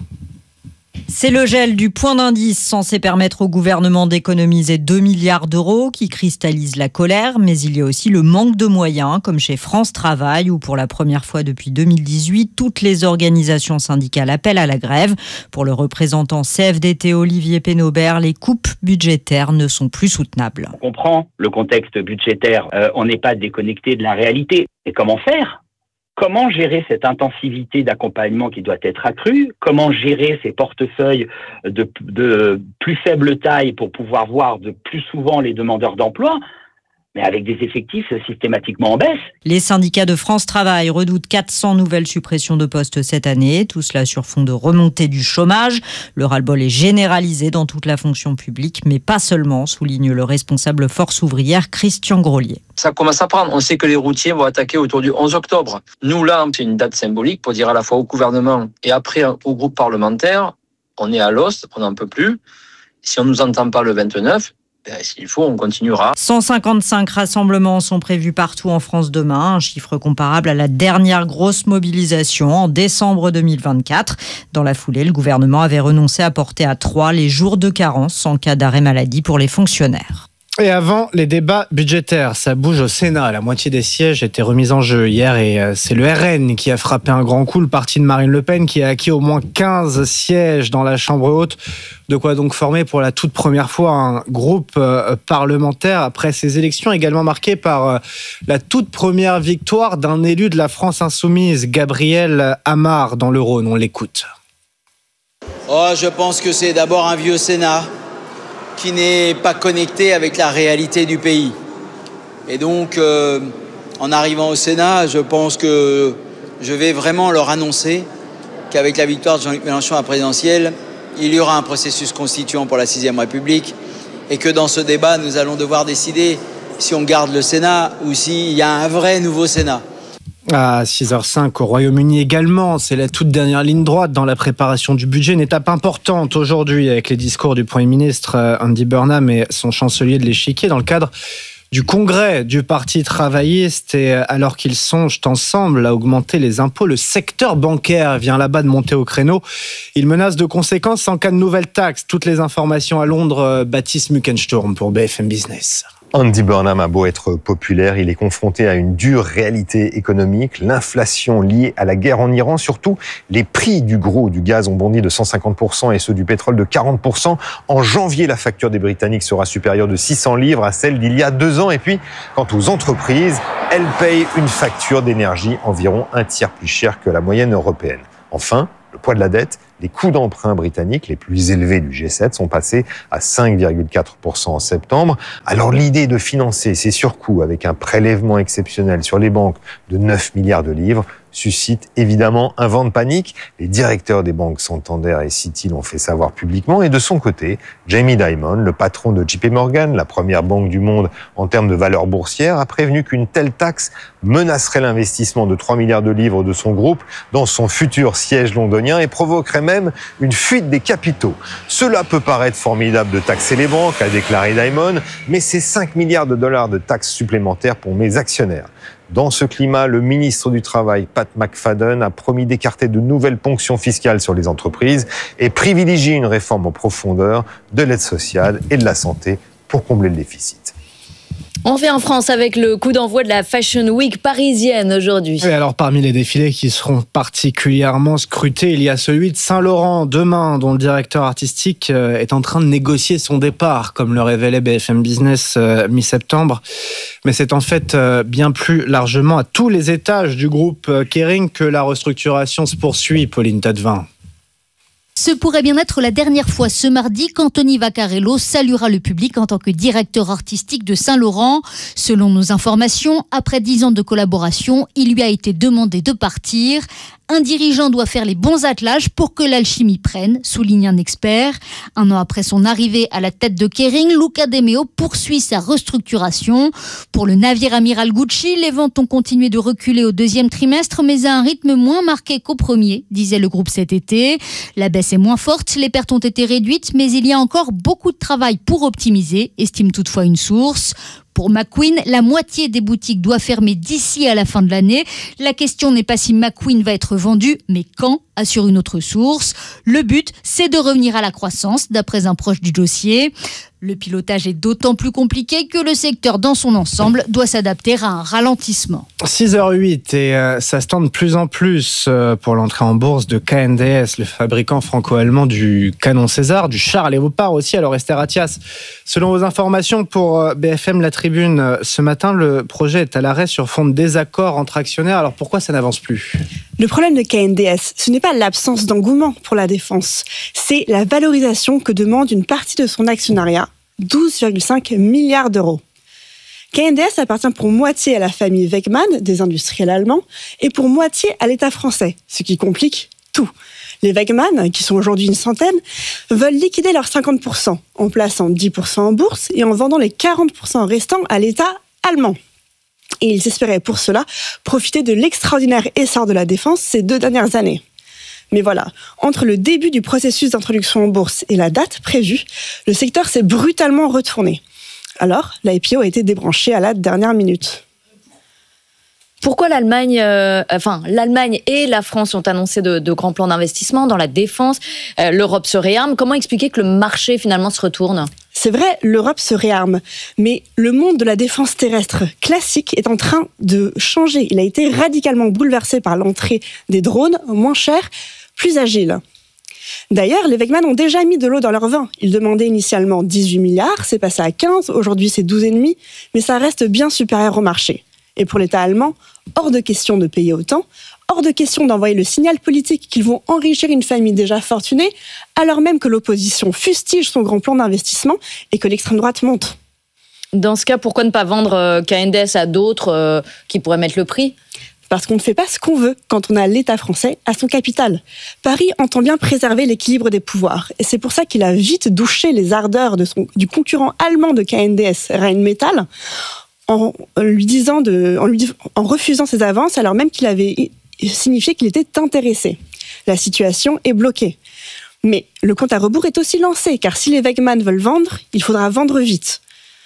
C'est le gel du point d'indice censé permettre au gouvernement d'économiser 2 milliards d'euros qui cristallise la colère, mais il y a aussi le manque de moyens, comme chez France Travail, où pour la première fois depuis 2018, toutes les organisations syndicales appellent à la grève. Pour le représentant CFDT Olivier Pénobert, les coupes budgétaires ne sont plus soutenables. On comprend le contexte budgétaire, on n'est pas déconnecté de la réalité. Et comment faire ? Comment gérer cette intensivité d'accompagnement qui doit être accrue ? Comment gérer ces portefeuilles de plus faible taille pour pouvoir voir de plus souvent les demandeurs d'emploi ? Mais avec des effectifs systématiquement en baisse. Les syndicats de France Travail redoutent 400 nouvelles suppressions de postes cette année, tout cela sur fond de remontée du chômage. Le ras-le-bol est généralisé dans toute la fonction publique, mais pas seulement, souligne le responsable Force ouvrière Christian Grolier. Ça commence à prendre. On sait que les routiers vont attaquer autour du 11 octobre. Nous, là, c'est une date symbolique pour dire à la fois au gouvernement et après au groupe parlementaire, on est à l'os, on n'en peut plus. Si on ne nous entend pas le 29, s'il faut, on continuera. 155 rassemblements sont prévus partout en France demain, un chiffre comparable à la dernière grosse mobilisation en décembre 2024. Dans la foulée, le gouvernement avait renoncé à porter à 3 les jours de carence en cas d'arrêt maladie pour les fonctionnaires. Et avant les débats budgétaires, ça bouge au Sénat. La moitié des sièges étaient remis en jeu hier et c'est le RN qui a frappé un grand coup, le parti de Marine Le Pen qui a acquis au moins 15 sièges dans la Chambre haute. De quoi donc former pour la toute première fois un groupe parlementaire après ces élections également marquées par la toute première victoire d'un élu de la France insoumise, Gabriel Amar dans le Rhône. On l'écoute. Je pense que c'est d'abord un vieux Sénat qui n'est pas connecté avec la réalité du pays. Et donc, en arrivant au Sénat, je pense que je vais vraiment leur annoncer qu'avec la victoire de Jean-Luc Mélenchon à la présidentielle, il y aura un processus constituant pour la 6e République et que dans ce débat, nous allons devoir décider si on garde le Sénat ou s'il y a un vrai nouveau Sénat. À 6h05 au Royaume-Uni également, c'est la toute dernière ligne droite dans la préparation du budget. Une étape importante aujourd'hui avec les discours du Premier ministre Andy Burnham et son chancelier de l'Échiquier dans le cadre du congrès du Parti travailliste. Et alors qu'ils songent ensemble à augmenter les impôts, le secteur bancaire vient là-bas de monter au créneau. Il menace de conséquences en cas de nouvelles taxes. Toutes les informations à Londres, Baptiste Muckensturm pour BFM Business. Andy Burnham a beau être populaire, il est confronté à une dure réalité économique, l'inflation liée à la guerre en Iran, surtout les prix du gaz ont bondi de 150% et ceux du pétrole de 40%. En janvier, la facture des Britanniques sera supérieure de 600 livres à celle d'il y a 2 ans. Et puis, quant aux entreprises, elles payent une facture d'énergie environ un tiers plus chère que la moyenne européenne. Enfin, le poids de la dette, les coûts d'emprunt britanniques les plus élevés du G7 sont passés à 5,4% en septembre. Alors l'idée de financer ces surcoûts avec un prélèvement exceptionnel sur les banques de 9 milliards de livres suscite évidemment un vent de panique. Les directeurs des banques Santander et Citi l'ont fait savoir publiquement. Et de son côté, Jamie Dimon, le patron de JP Morgan, la première banque du monde en termes de valeur boursière, a prévenu qu'une telle taxe menacerait l'investissement de 3 milliards de livres de son groupe dans son futur siège londonien et provoquerait même une fuite des capitaux. Cela peut paraître formidable de taxer les banques, a déclaré Dimon, mais c'est 5 milliards de dollars de taxes supplémentaires pour mes actionnaires. Dans ce climat, le ministre du Travail, Pat McFadden, a promis d'écarter de nouvelles ponctions fiscales sur les entreprises et privilégier une réforme en profondeur de l'aide sociale et de la santé pour combler le déficit. On fait en France avec le coup d'envoi de la Fashion Week parisienne aujourd'hui. Et alors, parmi les défilés qui seront particulièrement scrutés, il y a celui de Saint-Laurent demain, dont le directeur artistique est en train de négocier son départ, comme le révélait BFM Business mi-septembre. Mais c'est en fait bien plus largement à tous les étages du groupe Kering que la restructuration se poursuit, Pauline Tadevin. Ce pourrait bien être la dernière fois ce mardi qu'Anthony Vaccarello saluera le public en tant que directeur artistique de Saint-Laurent. Selon nos informations, après 10 ans de collaboration, il lui a été demandé de partir. Un dirigeant doit faire les bons attelages pour que l'alchimie prenne, souligne un expert. 1 an après son arrivée à la tête de Kering, Luca De Meo poursuit sa restructuration. Pour le navire amiral Gucci, les ventes ont continué de reculer au 2e trimestre, mais à un rythme moins marqué qu'au premier, disait le groupe cet été. La baisse est moins forte, les pertes ont été réduites, mais il y a encore beaucoup de travail pour optimiser, estime toutefois une source. Pour McQueen, la moitié des boutiques doit fermer d'ici à la fin de l'année. La question n'est pas si McQueen va être vendu, mais quand, assure une autre source. Le but, c'est de revenir à la croissance, d'après un proche du dossier. Le pilotage est d'autant plus compliqué que le secteur dans son ensemble doit s'adapter à un ralentissement. 6h08 et ça se tend de plus en plus pour l'entrée en bourse de KNDS, le fabricant franco-allemand du canon César, du char Léopard aussi. Alors Esther Attias, selon vos informations pour BFM La Tribune, ce matin, le projet est à l'arrêt sur fond de désaccord entre actionnaires. Alors pourquoi ça n'avance plus ? Le problème de KNDS, ce n'est pas l'absence d'engouement pour la défense, c'est la valorisation que demande une partie de son actionnariat, 12,5 milliards d'euros. KNDS appartient pour moitié à la famille Wegmann, des industriels allemands, et pour moitié à l'État français, ce qui complique tout. Les Wegmann, qui sont aujourd'hui une centaine, veulent liquider leurs 50%, en plaçant 10% en bourse et en vendant les 40% restants à l'État allemand. Et ils espéraient pour cela profiter de l'extraordinaire essor de la défense ces 2 dernières années. Mais voilà, entre le début du processus d'introduction en bourse et la date prévue, le secteur s'est brutalement retourné. Alors, l'IPO a été débranchée à la dernière minute. Pourquoi l'Allemagne et la France ont annoncé de grands plans d'investissement dans la défense, l'Europe se réarme. Comment expliquer que le marché finalement se retourne ? C'est vrai, l'Europe se réarme, mais le monde de la défense terrestre classique est en train de changer. Il a été radicalement bouleversé par l'entrée des drones moins chers, plus agiles. D'ailleurs, les Wegmann ont déjà mis de l'eau dans leur vin. Ils demandaient initialement 18 milliards, c'est passé à 15, aujourd'hui c'est 12,5, mais ça reste bien supérieur au marché. Et pour l'État allemand, hors de question de payer autant, hors de question d'envoyer le signal politique qu'ils vont enrichir une famille déjà fortunée, alors même que l'opposition fustige son grand plan d'investissement et que l'extrême droite monte. Dans ce cas, pourquoi ne pas vendre KNDS à d'autres qui pourraient mettre le prix ? Parce qu'on ne fait pas ce qu'on veut quand on a l'État français à son capital. Paris entend bien préserver l'équilibre des pouvoirs. Et c'est pour ça qu'il a vite douché les ardeurs du concurrent allemand de KNDS, Rheinmetall, en refusant ses avances, alors même qu'il avait signifié qu'il était intéressé. La situation est bloquée. Mais le compte à rebours est aussi lancé, car si les Wegmann veulent vendre, il faudra vendre vite.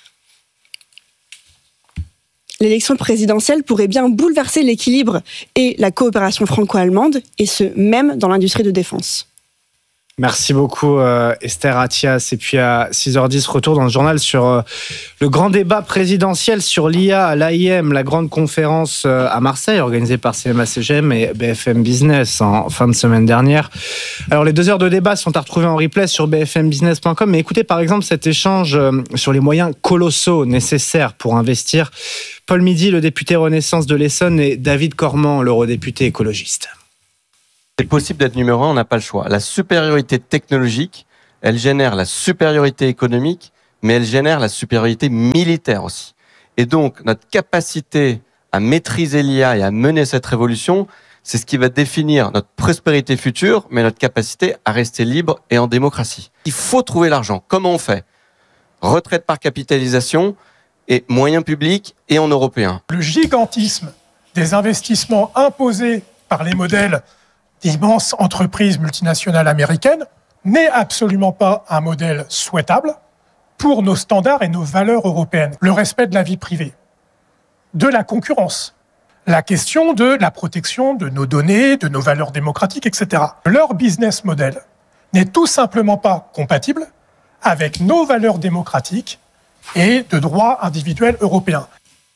L'élection présidentielle pourrait bien bouleverser l'équilibre et la coopération franco-allemande, et ce, même dans l'industrie de défense. Merci beaucoup Esther Attias. Et puis à 6h10, retour dans le journal sur le grand débat présidentiel sur l'IA à l'AIM, la grande conférence à Marseille organisée par CMA-CGM et BFM Business en fin de semaine dernière. Alors les 2 heures de débat sont à retrouver en replay sur bfmbusiness.com, mais écoutez par exemple cet échange sur les moyens colossaux nécessaires pour investir. Paul Midi, le député Renaissance de l'Essonne, et David Cormand, l'eurodéputé écologiste. C'est possible d'être numéro 1, on n'a pas le choix. La supériorité technologique, elle génère la supériorité économique, mais elle génère la supériorité militaire aussi. Et donc, notre capacité à maîtriser l'IA et à mener cette révolution, c'est ce qui va définir notre prospérité future, mais notre capacité à rester libre et en démocratie. Il faut trouver l'argent. Comment on fait ? Retraite par capitalisation et moyens publics et en européen. Le gigantisme des investissements imposés par les modèles d'immenses entreprises multinationales américaines n'est absolument pas un modèle souhaitable pour nos standards et nos valeurs européennes. Le respect de la vie privée, de la concurrence, la question de la protection de nos données, de nos valeurs démocratiques, etc. Leur business model n'est tout simplement pas compatible avec nos valeurs démocratiques et de droits individuels européens.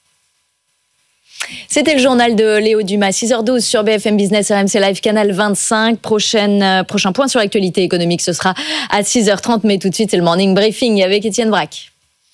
C'était le journal de Léo Dumas, 6h12 sur BFM Business, RMC Live, Canal 25. Prochain point sur l'actualité économique, ce sera à 6h30. Mais tout de suite, c'est le Morning Briefing avec Étienne Braque.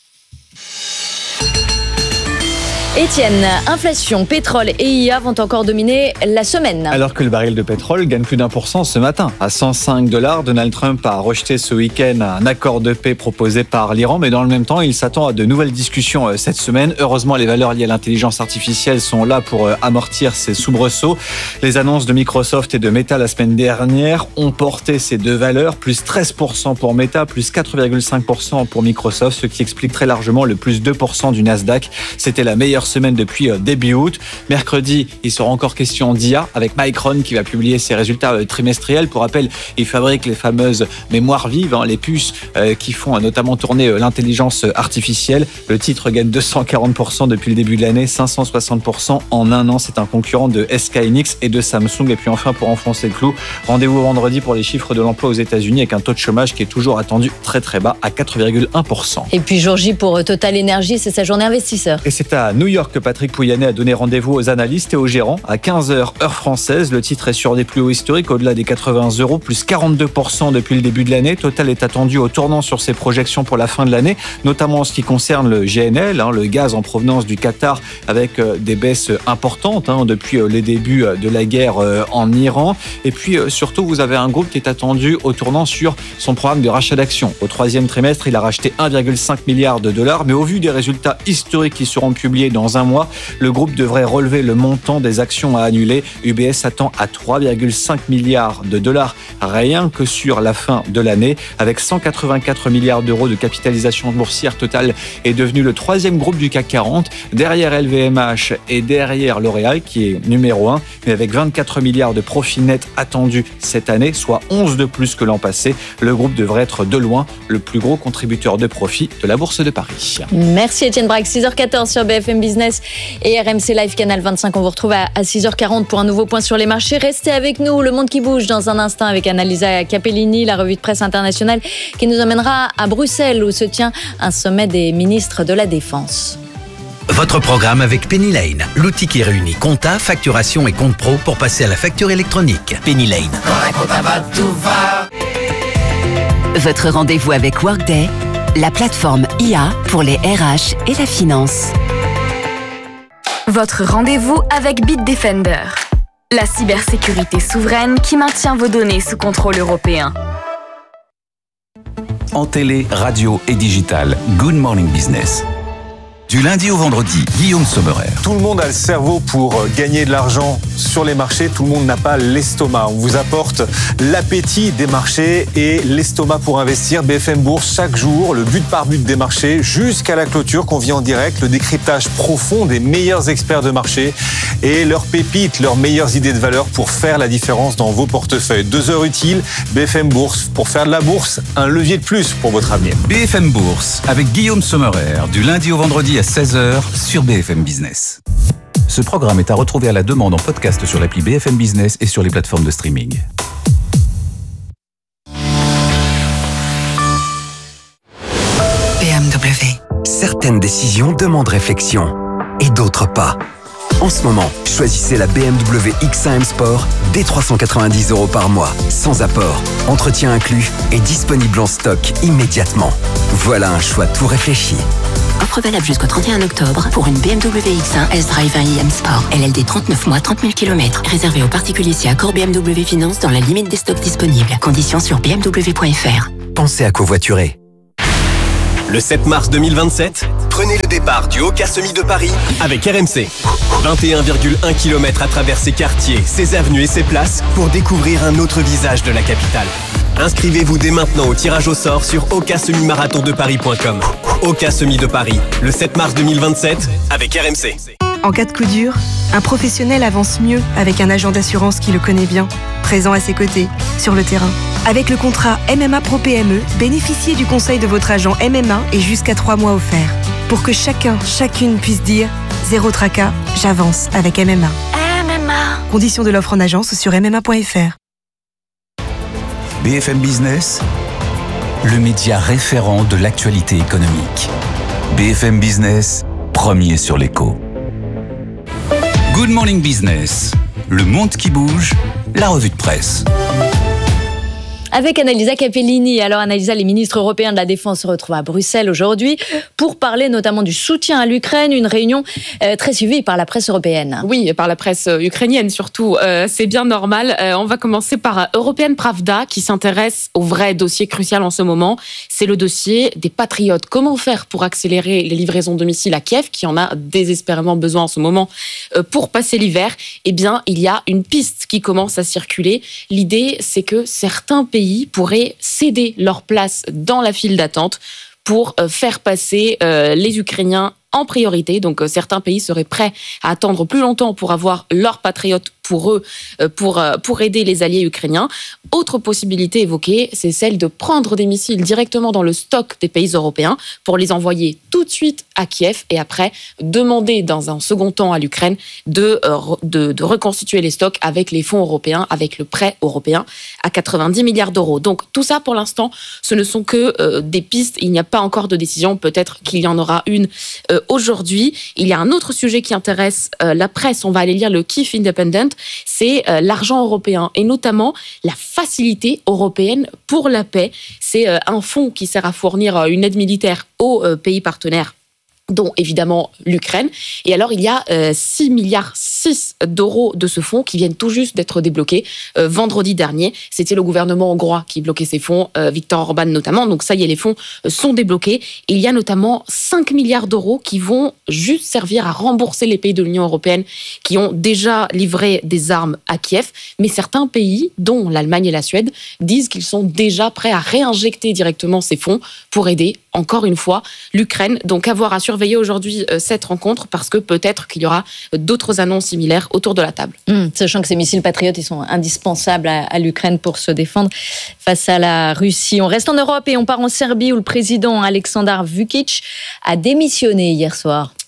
Étienne, inflation, pétrole et IA vont encore dominer la semaine. Alors que le baril de pétrole gagne plus d'1% ce matin. À $105, Donald Trump a rejeté ce week-end un accord de paix proposé par l'Iran, mais dans le même temps, il s'attend à de nouvelles discussions cette semaine. Heureusement, les valeurs liées à l'intelligence artificielle sont là pour amortir ces soubresauts. Les annonces de Microsoft et de Meta la semaine dernière ont porté ces deux valeurs, plus 13% pour Meta, plus 4,5% pour Microsoft, ce qui explique très largement le plus 2% du Nasdaq. C'était la meilleure semaine depuis début août. Mercredi, il sera encore question d'IA avec Micron qui va publier ses résultats trimestriels. Pour rappel, il fabrique les fameuses mémoires vives, les puces qui font notamment tourner l'intelligence artificielle. Le titre gagne 240% depuis le début de l'année, 560% en un an. C'est un concurrent de SK Hynix et de Samsung. Et puis enfin, pour enfoncer le clou, rendez-vous vendredi pour les chiffres de l'emploi aux États-Unis avec un taux de chômage qui est toujours attendu très très bas à 4,1%. Et puis jour J pour Total Energy, c'est sa journée investisseur. Et c'est à New York que Patrick Pouyanné a donné rendez-vous aux analystes et aux gérants à 15h heure française. Le titre est sur des plus hauts historiques au-delà des 80 €, plus 42% depuis le début de l'année. Total est attendu au tournant sur ses projections pour la fin de l'année, notamment en ce qui concerne le GNL, le gaz en provenance du Qatar, avec des baisses importantes depuis les débuts de la guerre en Iran. Et puis surtout, vous avez un groupe qui est attendu au tournant sur son programme de rachat d'actions. Au troisième trimestre, il a racheté 1,5 milliard de dollars, mais au vu des résultats historiques qui seront publiés dans un mois, le groupe devrait relever le montant des actions à annuler. UBS s'attend à 3,5 milliards de dollars rien que sur la fin de l'année. Avec 184 milliards d'euros de capitalisation boursière, Total est devenu le troisième groupe du CAC 40, derrière LVMH et derrière L'Oréal qui est numéro 1, mais avec 24 milliards de profits nets attendus cette année, soit 11 de plus que l'an passé. Le groupe devrait être de loin le plus gros contributeur de profit de la Bourse de Paris. Merci Étienne Braque, 6h14 sur BFM Business. Business et RMC Live Canal 25. On vous retrouve à 6h40 pour un nouveau point sur les marchés. Restez avec nous, le monde qui bouge dans un instant avec Annalisa Capellini, la revue de presse internationale qui nous emmènera à Bruxelles où se tient un sommet des ministres de la Défense. Votre programme avec Penny Lane, l'outil qui réunit compta, facturation et compte pro pour passer à la facture électronique. Penny Lane. Votre rendez-vous avec Workday, la plateforme IA pour les RH et la finance. Votre rendez-vous avec Bitdefender, la cybersécurité souveraine qui maintient vos données sous contrôle européen. En télé, radio et digital, Good Morning Business. Du lundi au vendredi, Guillaume Sommerer. Tout le monde a le cerveau pour gagner de l'argent sur les marchés. Tout le monde n'a pas l'estomac. On vous apporte l'appétit des marchés et l'estomac pour investir. BFM Bourse, chaque jour, le but par but des marchés jusqu'à la clôture qu'on vit en direct. Le décryptage profond des meilleurs experts de marché et leurs pépites, leurs meilleures idées de valeur pour faire la différence dans vos portefeuilles. 2 heures utiles, BFM Bourse. Pour faire de la bourse, un levier de plus pour votre avenir. BFM Bourse, avec Guillaume Sommerer, du lundi au vendredi à 16h sur BFM Business. Ce programme est à retrouver à la demande en podcast sur l'appli BFM Business et sur les plateformes de streaming. BMW. Certaines décisions demandent réflexion et d'autres pas. En ce moment, choisissez la BMW X1 M Sport dès 390 € par mois, sans apport, entretien inclus et disponible en stock immédiatement. Voilà un choix tout réfléchi. Offre valable jusqu'au 31 octobre pour une BMW X1 S-Drive 1i M Sport. LLD 39 mois, 30 000 km. Réservé aux particuliers si accord BMW Finance dans la limite des stocks disponibles. Conditions sur bmw.fr. Pensez à covoiturer. Le 7 mars 2027, prenez le départ du Oka Semi de Paris avec RMC. 21,1 km à travers ses quartiers, ses avenues et ses places pour découvrir un autre visage de la capitale. Inscrivez-vous dès maintenant au tirage au sort sur okasemi-marathondeparis.com. Oka Semi de Paris, le 7 mars 2027 avec RMC. En cas de coup dur, un professionnel avance mieux avec un agent d'assurance qui le connaît bien, présent à ses côtés, sur le terrain. Avec le contrat MMA Pro PME, bénéficiez du conseil de votre agent MMA et jusqu'à 3 mois offerts. Pour que chacune puisse dire « Zéro tracas, j'avance avec MMA ». MMA. Conditions de l'offre en agence sur mma.fr. BFM Business, le média référent de l'actualité économique. BFM Business, premier sur l'écho. Good Morning Business, le monde qui bouge, la revue de presse. Avec Annalisa Capellini. Alors Annalisa, les ministres européens de la Défense se retrouvent à Bruxelles aujourd'hui pour parler notamment du soutien à l'Ukraine, une réunion très suivie par la presse européenne. Oui, et par la presse ukrainienne surtout, c'est bien normal. On va commencer par European Pravda qui s'intéresse au vrai dossier crucial en ce moment. C'est le dossier des patriotes. Comment faire pour accélérer les livraisons de missiles à Kiev, qui en a désespérément besoin en ce moment pour passer l'hiver? Eh bien, il y a une piste qui commence à circuler. L'idée, c'est que certains pays pourraient céder leur place dans la file d'attente pour faire passer les Ukrainiens en priorité. Donc certains pays seraient prêts à attendre plus longtemps pour avoir leurs patriotes pour eux, pour aider les alliés ukrainiens. Autre possibilité évoquée, c'est celle de prendre des missiles directement dans le stock des pays européens pour les envoyer tout de suite à Kiev et après demander dans un second temps à l'Ukraine de reconstituer les stocks avec les fonds européens, avec le prêt européen à 90 milliards d'euros. Donc tout ça pour l'instant, ce ne sont que des pistes. Il n'y a pas encore de décision. Peut-être qu'il y en aura une aujourd'hui. Il y a un autre sujet qui intéresse la presse. On va aller lire le Kyiv Independent. C'est l'argent européen et notamment la facilité européenne pour la paix. C'est un fonds qui sert à fournir une aide militaire aux pays partenaires, dont évidemment l'Ukraine. Et alors, il y a 6,6 milliards d'euros de ce fonds qui viennent tout juste d'être débloqués. Vendredi dernier, c'était le gouvernement hongrois qui bloquait ces fonds, Viktor Orban notamment. Donc ça y est, les fonds sont débloqués. Et il y a notamment 5 milliards d'euros qui vont juste servir à rembourser les pays de l'Union européenne qui ont déjà livré des armes à Kiev. Mais certains pays, dont l'Allemagne et la Suède, disent qu'ils sont déjà prêts à réinjecter directement ces fonds pour aider, encore une fois, l'Ukraine. Donc avoir à surveiller aujourd'hui cette rencontre parce que peut-être qu'il y aura d'autres annonces similaires autour de la table. Sachant que ces missiles patriotes, ils sont indispensables à l'Ukraine pour se défendre face à la Russie. On reste en Europe et on part en Serbie où le président Aleksandar Vučić a démissionné hier soir.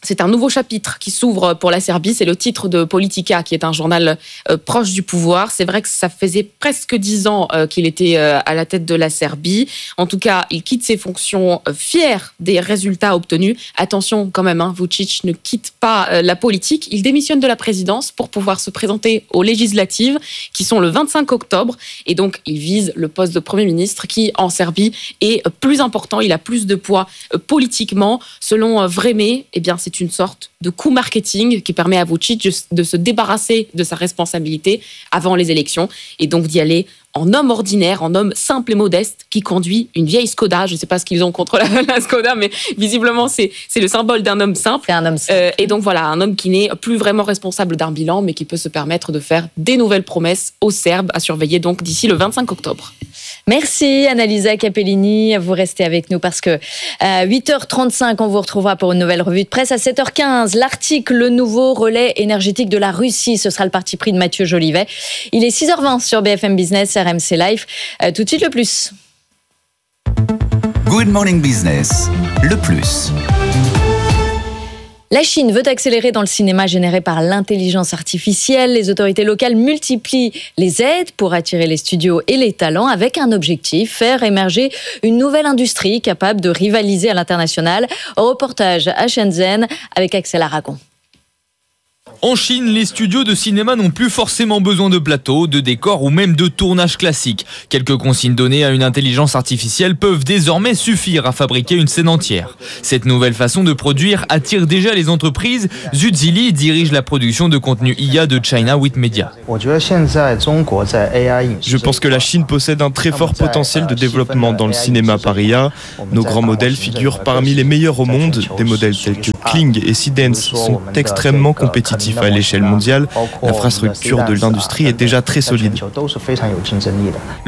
C'est un nouveau chapitre qui s'ouvre pour la Serbie. C'est le titre de Politika, qui est un journal proche du pouvoir. C'est vrai que ça faisait presque 10 ans qu'il était à la tête de la Serbie. En tout cas, il quitte ses fonctions fier des résultats obtenus. Attention quand même, Vučić ne quitte pas la politique. Il démissionne de la présidence pour pouvoir se présenter aux législatives qui sont le 25 octobre. Et donc, il vise le poste de Premier ministre qui, en Serbie, est plus important. Il a plus de poids politiquement. Selon Vreme, c'est une sorte de coup marketing qui permet à Vučić de se débarrasser de sa responsabilité avant les élections et donc d'y aller en homme ordinaire, en homme simple et modeste qui conduit une vieille Skoda. Je ne sais pas ce qu'ils ont contre la Skoda, mais visiblement, c'est le symbole d'un homme simple. C'est un homme simple. Et donc voilà, un homme qui n'est plus vraiment responsable d'un bilan, mais qui peut se permettre de faire des nouvelles promesses aux Serbes à surveiller donc d'ici le 25 octobre. Merci Annalisa Capellini, vous restez avec nous parce que à 8h35, on vous retrouvera pour une nouvelle revue de presse. À 7h15, l'Arctique, le nouveau relais énergétique de la Russie, ce sera le parti pris de Mathieu Jolivet. Il est 6h20 sur BFM Business, RMC Live. Tout de suite le plus. Good Morning Business, le plus. La Chine veut accélérer dans le cinéma généré par l'intelligence artificielle. Les autorités locales multiplient les aides pour attirer les studios et les talents avec un objectif, faire émerger une nouvelle industrie capable de rivaliser à l'international. Reportage à Shenzhen avec Axel Aragon. En Chine, les studios de cinéma n'ont plus forcément besoin de plateaux, de décors ou même de tournage classique. Quelques consignes données à une intelligence artificielle peuvent désormais suffire à fabriquer une scène entière. Cette nouvelle façon de produire attire déjà les entreprises. Zhu Zili dirige la production de contenu IA de China with Media. Je pense que la Chine possède un très fort potentiel de développement dans le cinéma par IA. Nos grands modèles figurent parmi les meilleurs au monde. Des modèles tels que Kling et Seedance sont extrêmement compétitifs à l'échelle mondiale. L'infrastructure de l'industrie est déjà très solide.